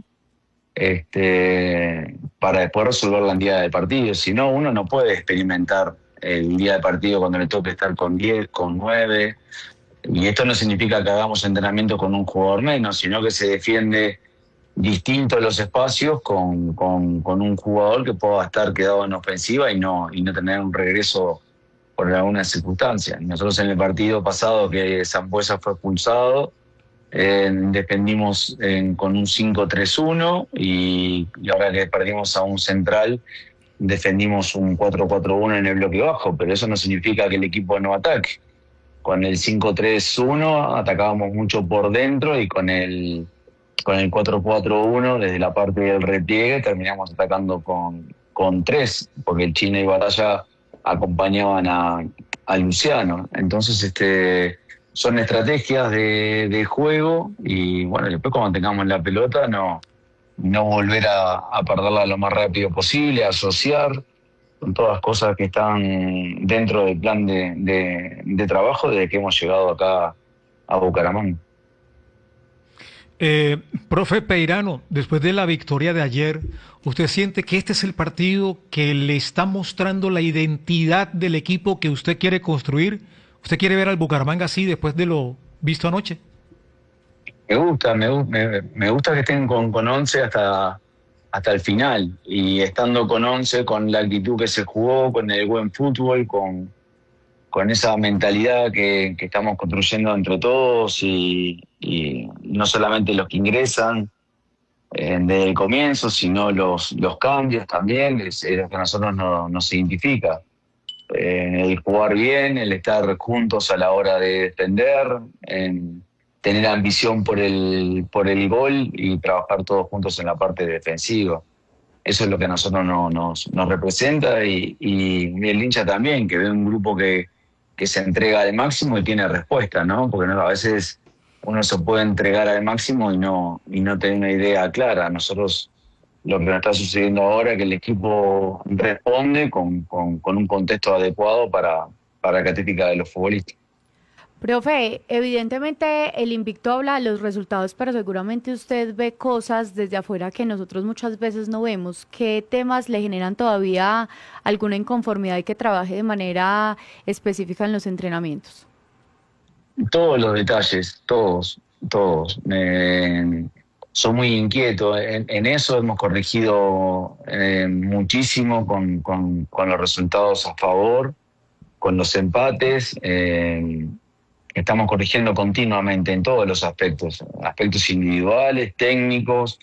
para después resolverla en día de partido. Si no, uno no puede experimentar el día de partido cuando le toque estar con 10, con 9. Y esto no significa que hagamos entrenamiento con un jugador menos, sino que se defiende distinto los espacios con un jugador que pueda estar quedado en ofensiva y no tener un regreso por alguna circunstancia. Nosotros en el partido pasado que Sambuesa fue expulsado, defendimos con un 5-3-1 y ahora que perdimos a un central, defendimos un 4-4-1 en el bloque bajo, pero eso no significa que el equipo no ataque. Con el 5-3-1 atacábamos mucho por dentro y con el 4-4-1 desde la parte del repliegue terminamos atacando con 3, porque el Chino y Batalla acompañaban a Luciano. Entonces son estrategias de juego y bueno, después cuando tengamos la pelota no volver a perderla lo más rápido posible, asociar, son todas cosas que están dentro del plan de trabajo desde que hemos llegado acá a Bucaramanga. Profe Peirano, después de la victoria de ayer, ¿usted siente que este es el partido que le está mostrando la identidad del equipo que usted quiere construir? ¿Usted quiere ver al Bucaramanga así después de lo visto anoche? Me gusta que estén con 11 hasta el final, y estando con 11, con la actitud que se jugó, con el buen fútbol, con esa mentalidad que estamos construyendo entre todos y no solamente los que ingresan desde el comienzo, sino los cambios también, es lo que a nosotros nos identifica. El jugar bien, el estar juntos a la hora de defender, tener ambición por el gol y trabajar todos juntos en la parte defensiva. Eso es lo que a nosotros nos representa y el hincha también, que ve un grupo que se entrega al máximo y tiene respuesta, ¿no? Porque a veces uno se puede entregar al máximo y no tener una idea clara. Nosotros, lo que nos está sucediendo ahora es que el equipo responde con un contexto adecuado para la característica de los futbolistas. Profe, evidentemente el invicto habla de los resultados, pero seguramente usted ve cosas desde afuera que nosotros muchas veces no vemos. ¿Qué temas le generan todavía alguna inconformidad y que trabaje de manera específica en los entrenamientos? Todos los detalles, todos. Soy muy inquieto. En eso hemos corregido muchísimo con los resultados a favor, con los empates. Estamos corrigiendo continuamente en todos los aspectos individuales, técnicos,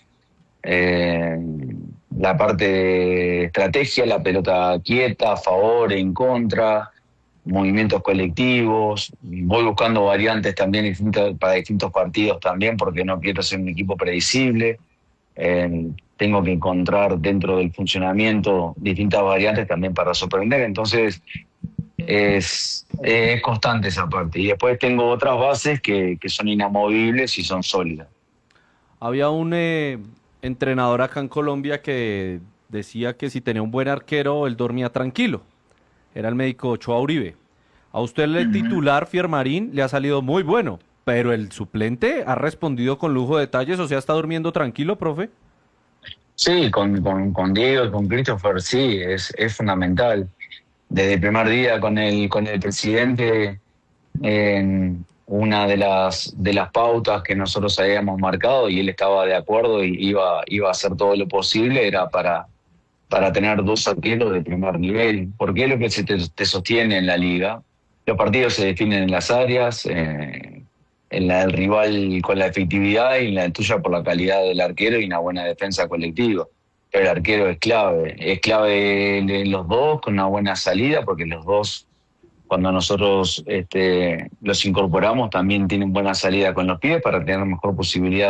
la parte de estrategia, la pelota quieta, a favor, en contra, movimientos colectivos. Voy buscando variantes también para distintos partidos también, porque no quiero ser un equipo predecible. Tengo que encontrar dentro del funcionamiento distintas variantes también para sorprender. Entonces, es constante esa parte. Y después tengo otras bases que son inamovibles y son sólidas. Había un entrenador acá en Colombia que decía que si tenía un buen arquero, él dormía tranquilo. Era el médico Ochoa Uribe. A usted el titular, Fiermarín, le ha salido muy bueno, pero el suplente ha respondido con lujo de detalles, o sea, ¿está durmiendo tranquilo, profe? Sí, con Diego y con Christopher, sí, es fundamental. Desde el primer día con el presidente una de las pautas que nosotros habíamos marcado y él estaba de acuerdo y iba a hacer todo lo posible, era para tener 2 arqueros de primer nivel, porque es lo que te sostiene en la liga. Los partidos se definen en las áreas, en la del rival con la efectividad y en la tuya por la calidad del arquero y una buena defensa colectiva. Pero el arquero es clave en los dos, con una buena salida, porque los dos, cuando nosotros los incorporamos, también tienen buena salida con los pies para tener mejor posibilidad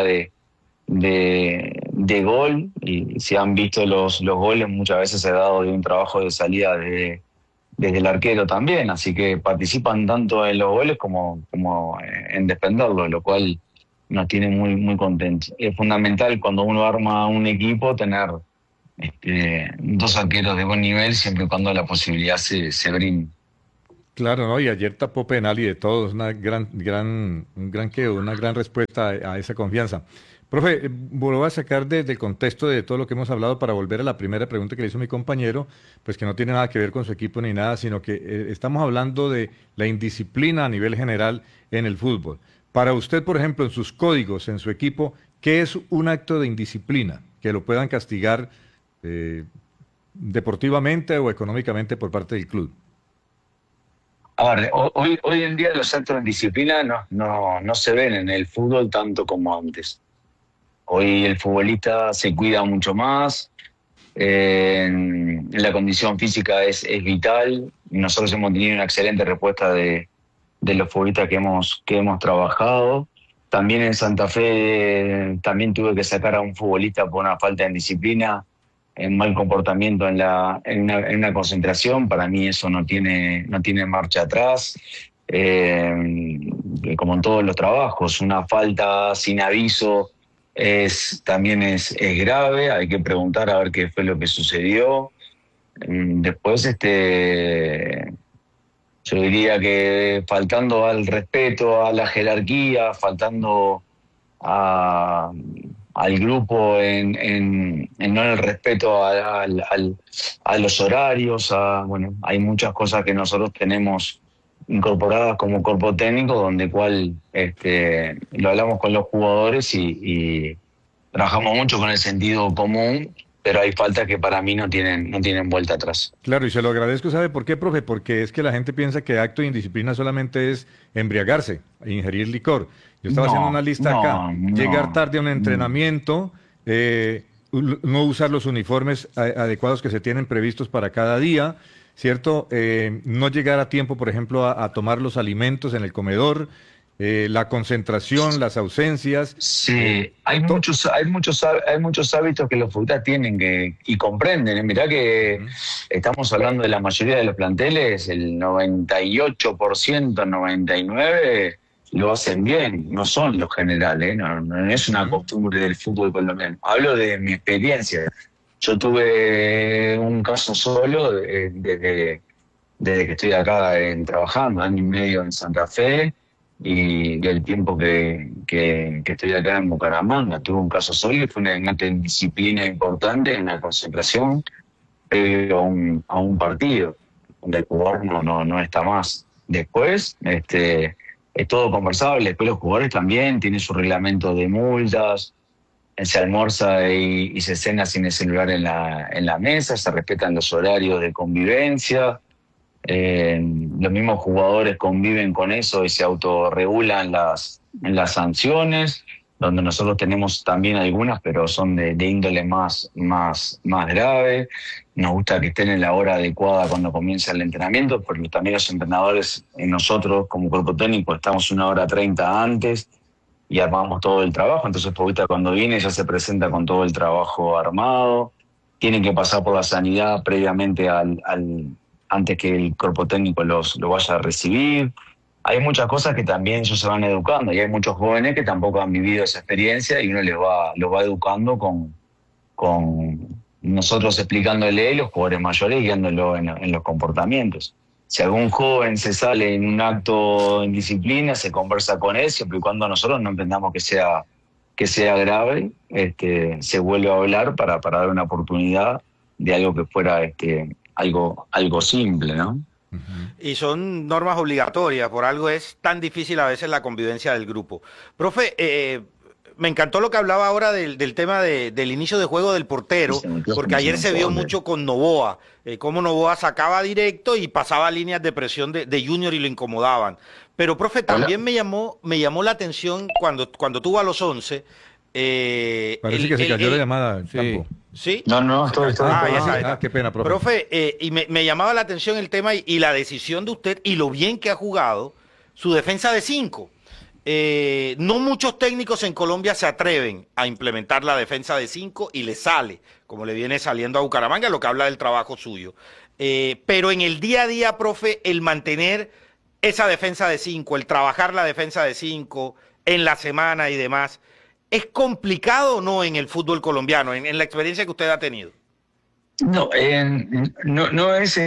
de gol. Y si han visto los goles, muchas veces se ha dado de un trabajo de salida desde el arquero también, así que participan tanto en los goles como en defenderlos, lo cual nos tiene muy, muy contentos. Es fundamental cuando uno arma un equipo tener 2 arqueros de buen nivel, siempre y cuando la posibilidad se brinde. Claro, ¿no? Y ayer tapó penal y de todos, una gran respuesta a esa confianza. Profe, vuelvo a sacar del contexto de todo lo que hemos hablado para volver a la primera pregunta que le hizo mi compañero, pues que no tiene nada que ver con su equipo ni nada, sino que estamos hablando de la indisciplina a nivel general en el fútbol. Para usted, por ejemplo, en sus códigos, en su equipo, ¿qué es un acto de indisciplina? Que lo puedan castigar deportivamente o económicamente por parte del club. A ver, hoy en día los actos de disciplina no se ven en el fútbol tanto como antes. Hoy el futbolista se cuida mucho más, la condición física es vital. Nosotros hemos tenido una excelente respuesta de los futbolistas que hemos trabajado. También en Santa Fe también tuve que sacar a un futbolista por una falta de disciplina, en mal comportamiento en una concentración. Para mí eso no tiene marcha atrás. Como en todos los trabajos, una falta sin aviso también es grave. Hay que preguntar a ver qué fue lo que sucedió. Después yo diría que faltando al respeto a la jerarquía, faltando al grupo en no el respeto a los horarios, hay muchas cosas que nosotros tenemos incorporadas como cuerpo técnico, donde lo hablamos con los jugadores y trabajamos mucho con el sentido común, pero hay faltas que para mí no tienen vuelta atrás. Claro, y se lo agradezco, ¿sabe por qué, profe? Porque es que la gente piensa que acto de indisciplina solamente es embriagarse, ingerir licor. Yo estaba haciendo una lista acá, llegar tarde a un entrenamiento, no usar los uniformes adecuados que se tienen previstos para cada día, ¿cierto? No llegar a tiempo, por ejemplo, a tomar los alimentos en el comedor, la concentración, las ausencias. Sí, hay muchos hábitos que los futbolistas tienen y comprenden. Mirá que estamos hablando de la mayoría de los planteles, el 98%, 99% lo hacen bien, no son los generales, no es una costumbre del fútbol colombiano. Hablo de mi experiencia. Yo tuve un caso solo desde que estoy acá trabajando, 1 año y medio en Santa Fe, y del tiempo que estoy acá en Bucaramanga. Tuve un caso solo y fue una disciplina importante en la concentración previo a un partido, donde el jugador no está más. Después, es todo conversable. Después los jugadores también tienen su reglamento de multas, se almuerza y se cena sin el celular en la mesa, se respetan los horarios de convivencia. Los mismos jugadores conviven con eso y se autorregulan en las sanciones, donde nosotros tenemos también algunas, pero son de índole más grave. Nos gusta que estén en la hora adecuada cuando comienza el entrenamiento, porque también los entrenadores, nosotros como cuerpo técnico, estamos 1:30 antes y armamos todo el trabajo. Entonces el futbolista cuando viene ya se presenta con todo el trabajo armado. Tienen que pasar por la sanidad previamente antes que el cuerpo técnico lo vaya a recibir. Hay muchas cosas que también ellos se van educando y hay muchos jóvenes que tampoco han vivido esa experiencia y uno los va educando con nosotros explicándole y los jugadores mayores guiándolo en los comportamientos. Si algún joven se sale en un acto en disciplina, se conversa con él, siempre y cuando nosotros no entendamos que sea grave, se vuelve a hablar para dar una oportunidad de algo que fuera algo simple, ¿no? Y son normas obligatorias, por algo es tan difícil a veces la convivencia del grupo. Profe, me encantó lo que hablaba ahora del tema del inicio de juego del portero, porque ayer se vio mucho con Novoa, cómo Novoa sacaba directo y pasaba líneas de presión de Junior y lo incomodaban. Pero, profe, también me llamó la atención cuando tuvo a los 11. Parece que se cayó la llamada al campo. ¿Sí? No, estoy. Ya está. Qué pena, profe. Profe, y me llamaba la atención el tema y la decisión de usted y lo bien que ha jugado su defensa de 5. No muchos técnicos en Colombia se atreven a implementar la defensa de 5 y le sale, como le viene saliendo a Bucaramanga, lo que habla del trabajo suyo. Pero en el día a día, profe, el mantener esa defensa de 5, el trabajar la defensa de 5 en la semana y demás, ¿es complicado o no en el fútbol colombiano, en la experiencia que usted ha tenido? No, no es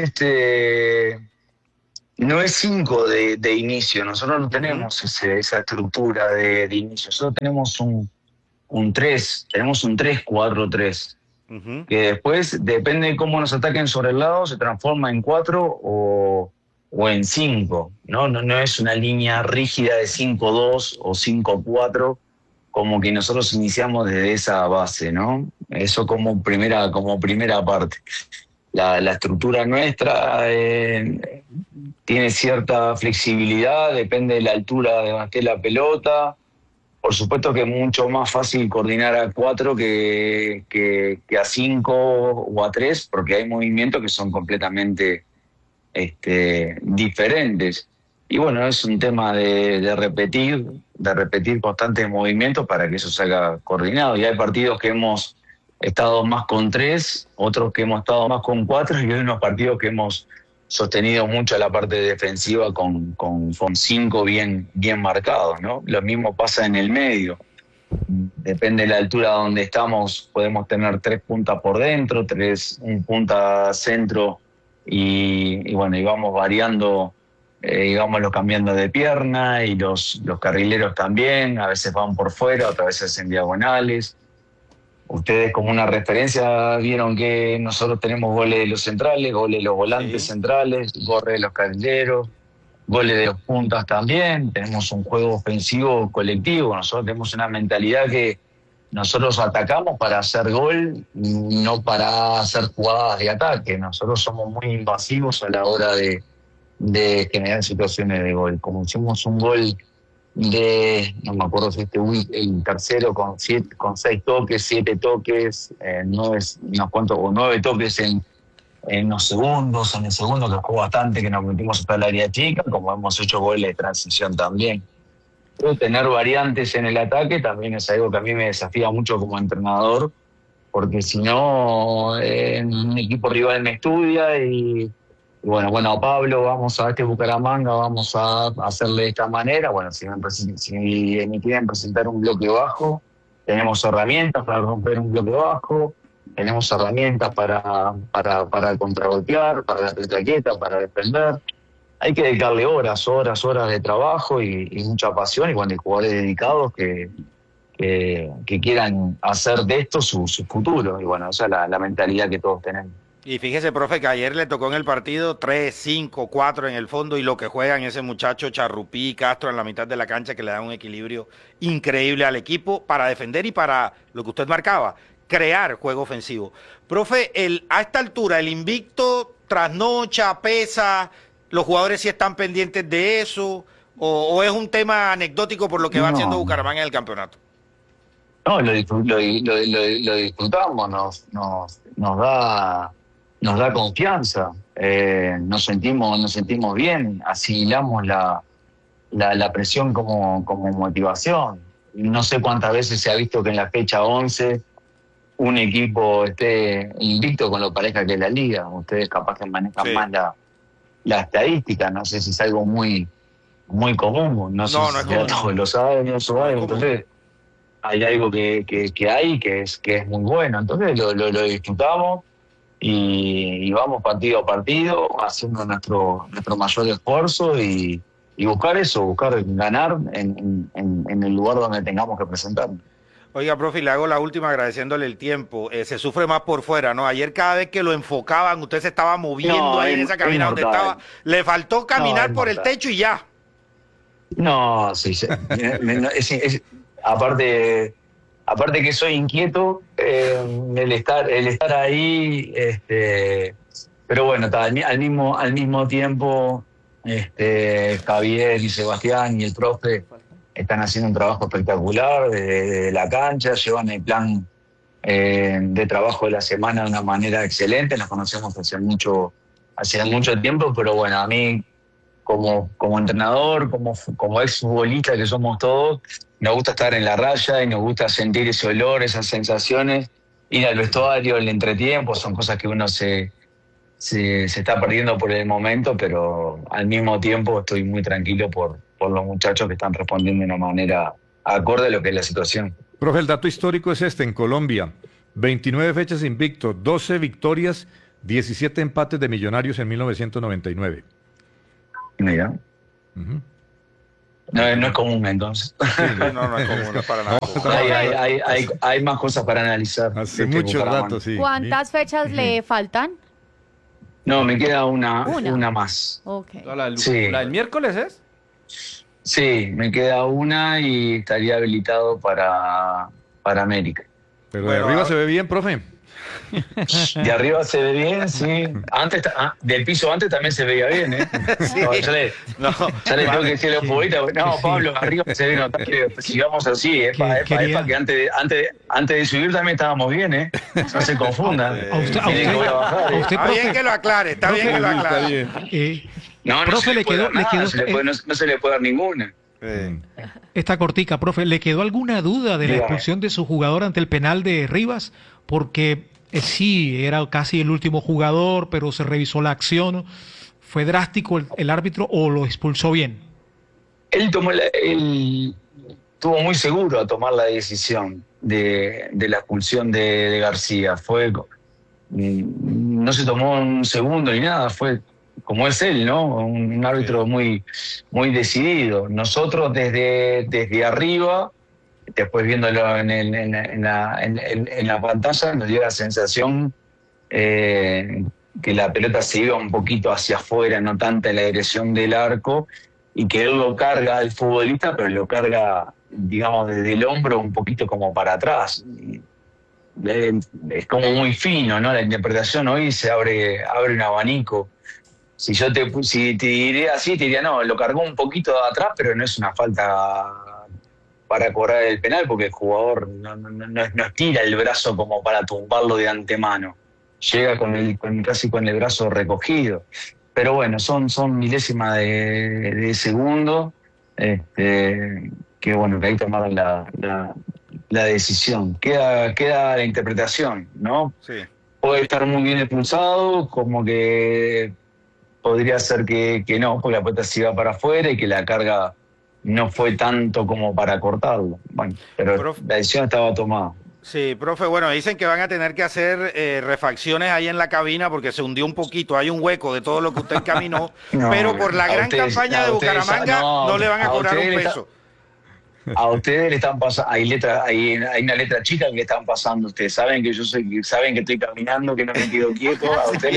no es 5 de inicio. Nosotros no tenemos esa estructura de inicio. Nosotros tenemos un 3, tenemos un 3-4-3. Que después, depende de cómo nos ataquen sobre el lado, se transforma en 4 o en 5. No es una línea rígida de 5-2 o 5-4, como que nosotros iniciamos desde esa base, ¿no? Eso como primera parte. La estructura nuestra tiene cierta flexibilidad, depende de la altura de donde esté la pelota. Por supuesto que es mucho más fácil coordinar a 4 que a 5 o a 3, porque hay movimientos que son completamente diferentes. Y bueno, es un tema de repetir constantes movimientos para que eso salga coordinado. Y hay partidos que hemos estado más con 3, otros que hemos estado más con 4, y hay unos partidos que hemos sostenido mucho la parte defensiva con 5 bien marcados, ¿no? Lo mismo pasa en el medio. Depende de la altura donde estamos, podemos tener 3 puntas por dentro, un punta centro, y bueno, y vamos variando, digámoslo, cambiando de pierna, y los carrileros también, a veces van por fuera, otras veces en diagonales. Ustedes, como una referencia, vieron que nosotros tenemos goles de los centrales, goles de los volantes centrales, goles de los carrileros, goles de los puntas también. Tenemos un juego ofensivo colectivo. Nosotros tenemos una mentalidad que nosotros atacamos para hacer gol, no para hacer jugadas de ataque. Nosotros somos muy invasivos a la hora de generar situaciones de gol. Como hicimos un gol no me acuerdo si el tercero con 6 toques, 7 toques, 9 toques en los segundos, en el segundo que jugó bastante, que nos metimos hasta el área chica, como hemos hecho goles de transición también. Pero tener variantes en el ataque también es algo que a mí me desafía mucho como entrenador, porque si no, un equipo rival me estudia y bueno, Pablo, vamos a Bucaramanga, vamos a hacerle de esta manera. Bueno, si me quieren presentar un bloque bajo, tenemos herramientas para romper un bloque bajo, tenemos herramientas para contragolpear, para la traqueta, para defender. Hay que dedicarle horas de trabajo y mucha pasión, y bueno, hay jugadores dedicados que quieran hacer de esto su futuro. Y bueno, esa es la mentalidad que todos tenemos. Y fíjese, profe, que ayer le tocó en el partido 3, 5, 4 en el fondo, y lo que juegan ese muchacho Charrupí y Castro en la mitad de la cancha, que le dan un equilibrio increíble al equipo para defender y para lo que usted marcaba, crear juego ofensivo. Profe, a esta altura el invicto trasnocha, pesa, los jugadores sí están pendientes de eso, o es un tema anecdótico por lo que va haciendo Bucaramanga en el campeonato. No, lo disfrutamos, nos da confianza, nos sentimos bien, asimilamos la presión como motivación. No sé cuántas veces se ha visto que en la fecha 11 un equipo esté invicto con lo pareja que es la liga. Ustedes capaz que manejan más la estadística, no sé si es algo muy común, no sé si todos lo saben, entonces hay algo que es muy bueno, entonces lo disfrutamos. Y vamos partido a partido haciendo nuestro mayor esfuerzo y buscar ganar en el lugar donde tengamos que presentarnos. Oiga, profe, y le hago la última agradeciéndole el tiempo. Se sufre más por fuera, ¿no? Ayer cada vez que lo enfocaban, usted se estaba moviendo No, ahí en es- esa es cabina donde mortal. estaba. Le faltó caminar es por el mortal. techo y ya. No, sí, sí. Aparte, aparte que soy inquieto, el estar ahí, pero bueno, al mismo tiempo, Javier y Sebastián y el profe están haciendo un trabajo espectacular desde la cancha, llevan el plan de trabajo de la semana de una manera excelente, nos conocemos hace mucho tiempo, pero bueno, a mí como entrenador, como ex futbolista que somos todos, nos gusta estar en la raya y nos gusta sentir ese olor, esas sensaciones, ir al vestuario, el entretiempo, son cosas que uno se está perdiendo por el momento, pero al mismo tiempo estoy muy tranquilo por los muchachos que están respondiendo de una manera acorde a lo que es la situación. Profe, el dato histórico es este: en Colombia, 29 fechas invicto, 12 victorias, 17 empates de Millonarios en 1999. Mira, Ujú. no es común entonces. Sí, no es común, no es para nada común. Hay más cosas para analizar. Hace de este muchos Bucaramanga. datos, sí. ¿Cuántas fechas le faltan? No, me queda Una. una más. Ok. Sí. ¿La del miércoles es? Sí, me queda una y estaría habilitado para América. Pero Bueno, de arriba ahora- se ve bien, profe. De arriba se ve bien, sí. Del piso antes también se veía bien, ¿eh? Sí. No, No, ya le tengo que decir a los futbolistas, no, Sí. Pablo, arriba se ve, no, que sigamos así, Quería- que antes de subir también estábamos bien, ¿eh? No se confundan. A usted- Tienen que volver a bajar, ¿eh? usted, Está bien profe, que lo aclare, está bien que lo aclare. No, profe, se le puede quedó, dar nada, no se le puede dar ninguna. esta cortica, profe, ¿le quedó alguna duda de la Dígame. expulsión de su jugador ante el penal de Rivas? Porque sí, era casi el último jugador, pero se revisó la acción. ¿Fue drástico el árbitro o lo expulsó bien? Él estuvo muy seguro a tomar la decisión de la expulsión de García. No se tomó un segundo ni nada, fue como es él, ¿no? Un árbitro muy, muy decidido. Nosotros desde arriba, después viéndolo en la pantalla, nos dio la sensación que la pelota se iba un poquito hacia afuera, no tanta en la dirección del arco, y que él lo carga al futbolista, pero lo carga, digamos, desde el hombro un poquito como para atrás. Es como muy fino, ¿no? La interpretación hoy se abre un abanico. Si te diría así, te diría, no, lo cargó un poquito de atrás, pero no es una falta para cobrar el penal, porque el jugador no estira el brazo como para tumbarlo de antemano. Llega casi con el brazo recogido. Pero bueno, son milésimas de segundo, que bueno, que ahí tomaron la decisión. Queda la interpretación, ¿no? Sí. Puede estar muy bien expulsado, como que podría ser que no, porque la pelota se iba para afuera y que la carga no fue tanto como para cortarlo. Bueno, pero Profe. la decisión estaba tomada. Sí, profe, bueno, dicen que van a tener que hacer refacciones ahí en la cabina porque se hundió un poquito, hay un hueco de todo lo que usted caminó, No, pero por la a gran ustedes- campaña a de ustedes- Bucaramanga no, no le van a a cobrar un ustedes le peso. A ustedes le están pasando, hay una letra chica que le están pasando. Ustedes saben que saben que estoy caminando, que no me quedo quieto. A ustedes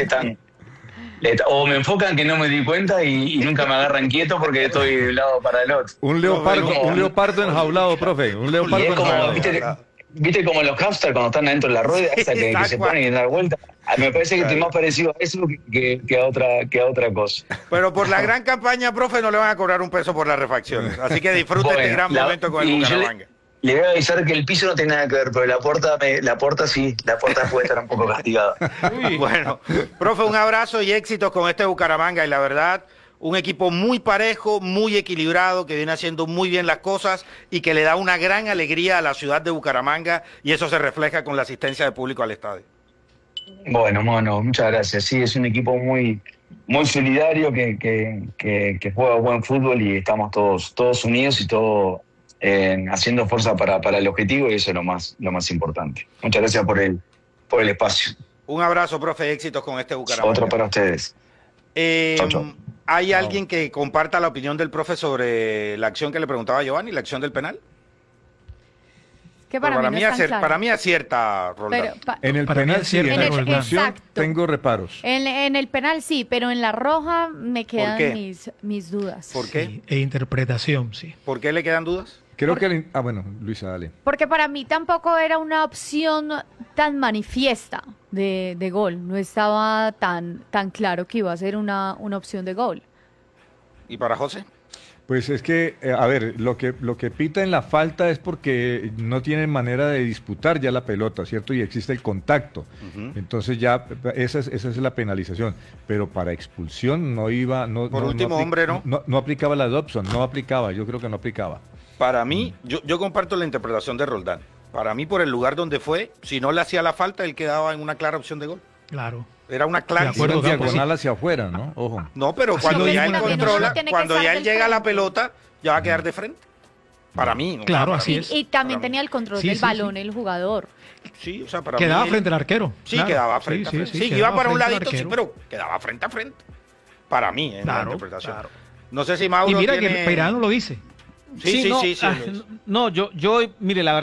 o me enfocan que no me di cuenta y nunca me agarran quieto porque estoy de un lado para el otro. Un leopardo enjaulado, profe. Un Y leopardo es como, enjaulado. ¿viste como los hamsters cuando están adentro de la rueda esa que Tal se cual. ponen y dar vuelta? Me parece que estoy más parecido a eso que a otra cosa. Pero por la gran campaña, profe, no le van a cobrar un peso por las refacciones. Así que disfrute Bueno, este gran momento con el y yo Bucaramanga. Le voy a avisar que el piso no tiene nada que ver, pero la puerta sí, la puerta puede estar un poco castigada. Bueno, profe, un abrazo y éxitos con este Bucaramanga. Y la verdad, un equipo muy parejo, muy equilibrado, que viene haciendo muy bien las cosas y que le da una gran alegría a la ciudad de Bucaramanga. Y eso se refleja con la asistencia de público al estadio. Bueno, Mono, muchas gracias. Sí, es un equipo muy, muy solidario que juega buen fútbol y estamos todos unidos y todos haciendo fuerza para el objetivo, y eso es lo más importante. Muchas gracias por el espacio. Un abrazo, profe, éxitos con este Bucaramanga. Otro para ustedes. Chau, chau. ¿Hay alguien que comparta la opinión del profe sobre la acción que le preguntaba a Giovanni, la acción del penal? Que para Pero mí no es tan claro. para mí acierta Roldán. Pero En el Para mí penal es sí, en cierto, la Roldán. expulsión Exacto. tengo reparos. En el penal sí, pero en la roja me quedan qué? mis dudas. ¿Por qué? Sí, e interpretación, sí. ¿Por qué le quedan dudas? Creo que... bueno, Luisa, dale. Porque para mí tampoco era una opción tan manifiesta de gol. No estaba tan claro que iba a ser una opción de gol. ¿Y para José? Pues es que, a ver, lo que pita en la falta es porque no tienen manera de disputar ya la pelota, ¿cierto? Y existe el contacto. Entonces ya esa es la penalización. Pero para expulsión no iba... Por último, hombre, ¿no? No aplicaba la Dobson, no aplicaba, yo creo que no aplicaba. Para mí, yo comparto la interpretación de Roldán. Para mí, por el lugar donde fue, si no le hacía la falta, él quedaba en una clara opción de gol. Claro. Era una clara. De acuerdo, Era Campo, diagonal hacia afuera, ¿no? Ojo. No, pero Así cuando lo ya dijo él la controla, tiene que cuando estar ya del él llega a la frente. pelota, ya va a quedar de frente. Para mí. ¿no? Claro, Para así mí. es. Y también Para mí. tenía el control Sí, del sí, balón el jugador. Sí, o sea, para Quedaba mí. frente al arquero. Sí, claro. quedaba frente a frente. Sí, iba quedaba para un frente al ladito, sí, arquero. pero quedaba frente a frente. Para mí, en la Claro, interpretación. claro. No sé si Mauro Y mira tiene... que Peirano lo dice. Sí, sí, no, sí. no, yo, mire, la verdad.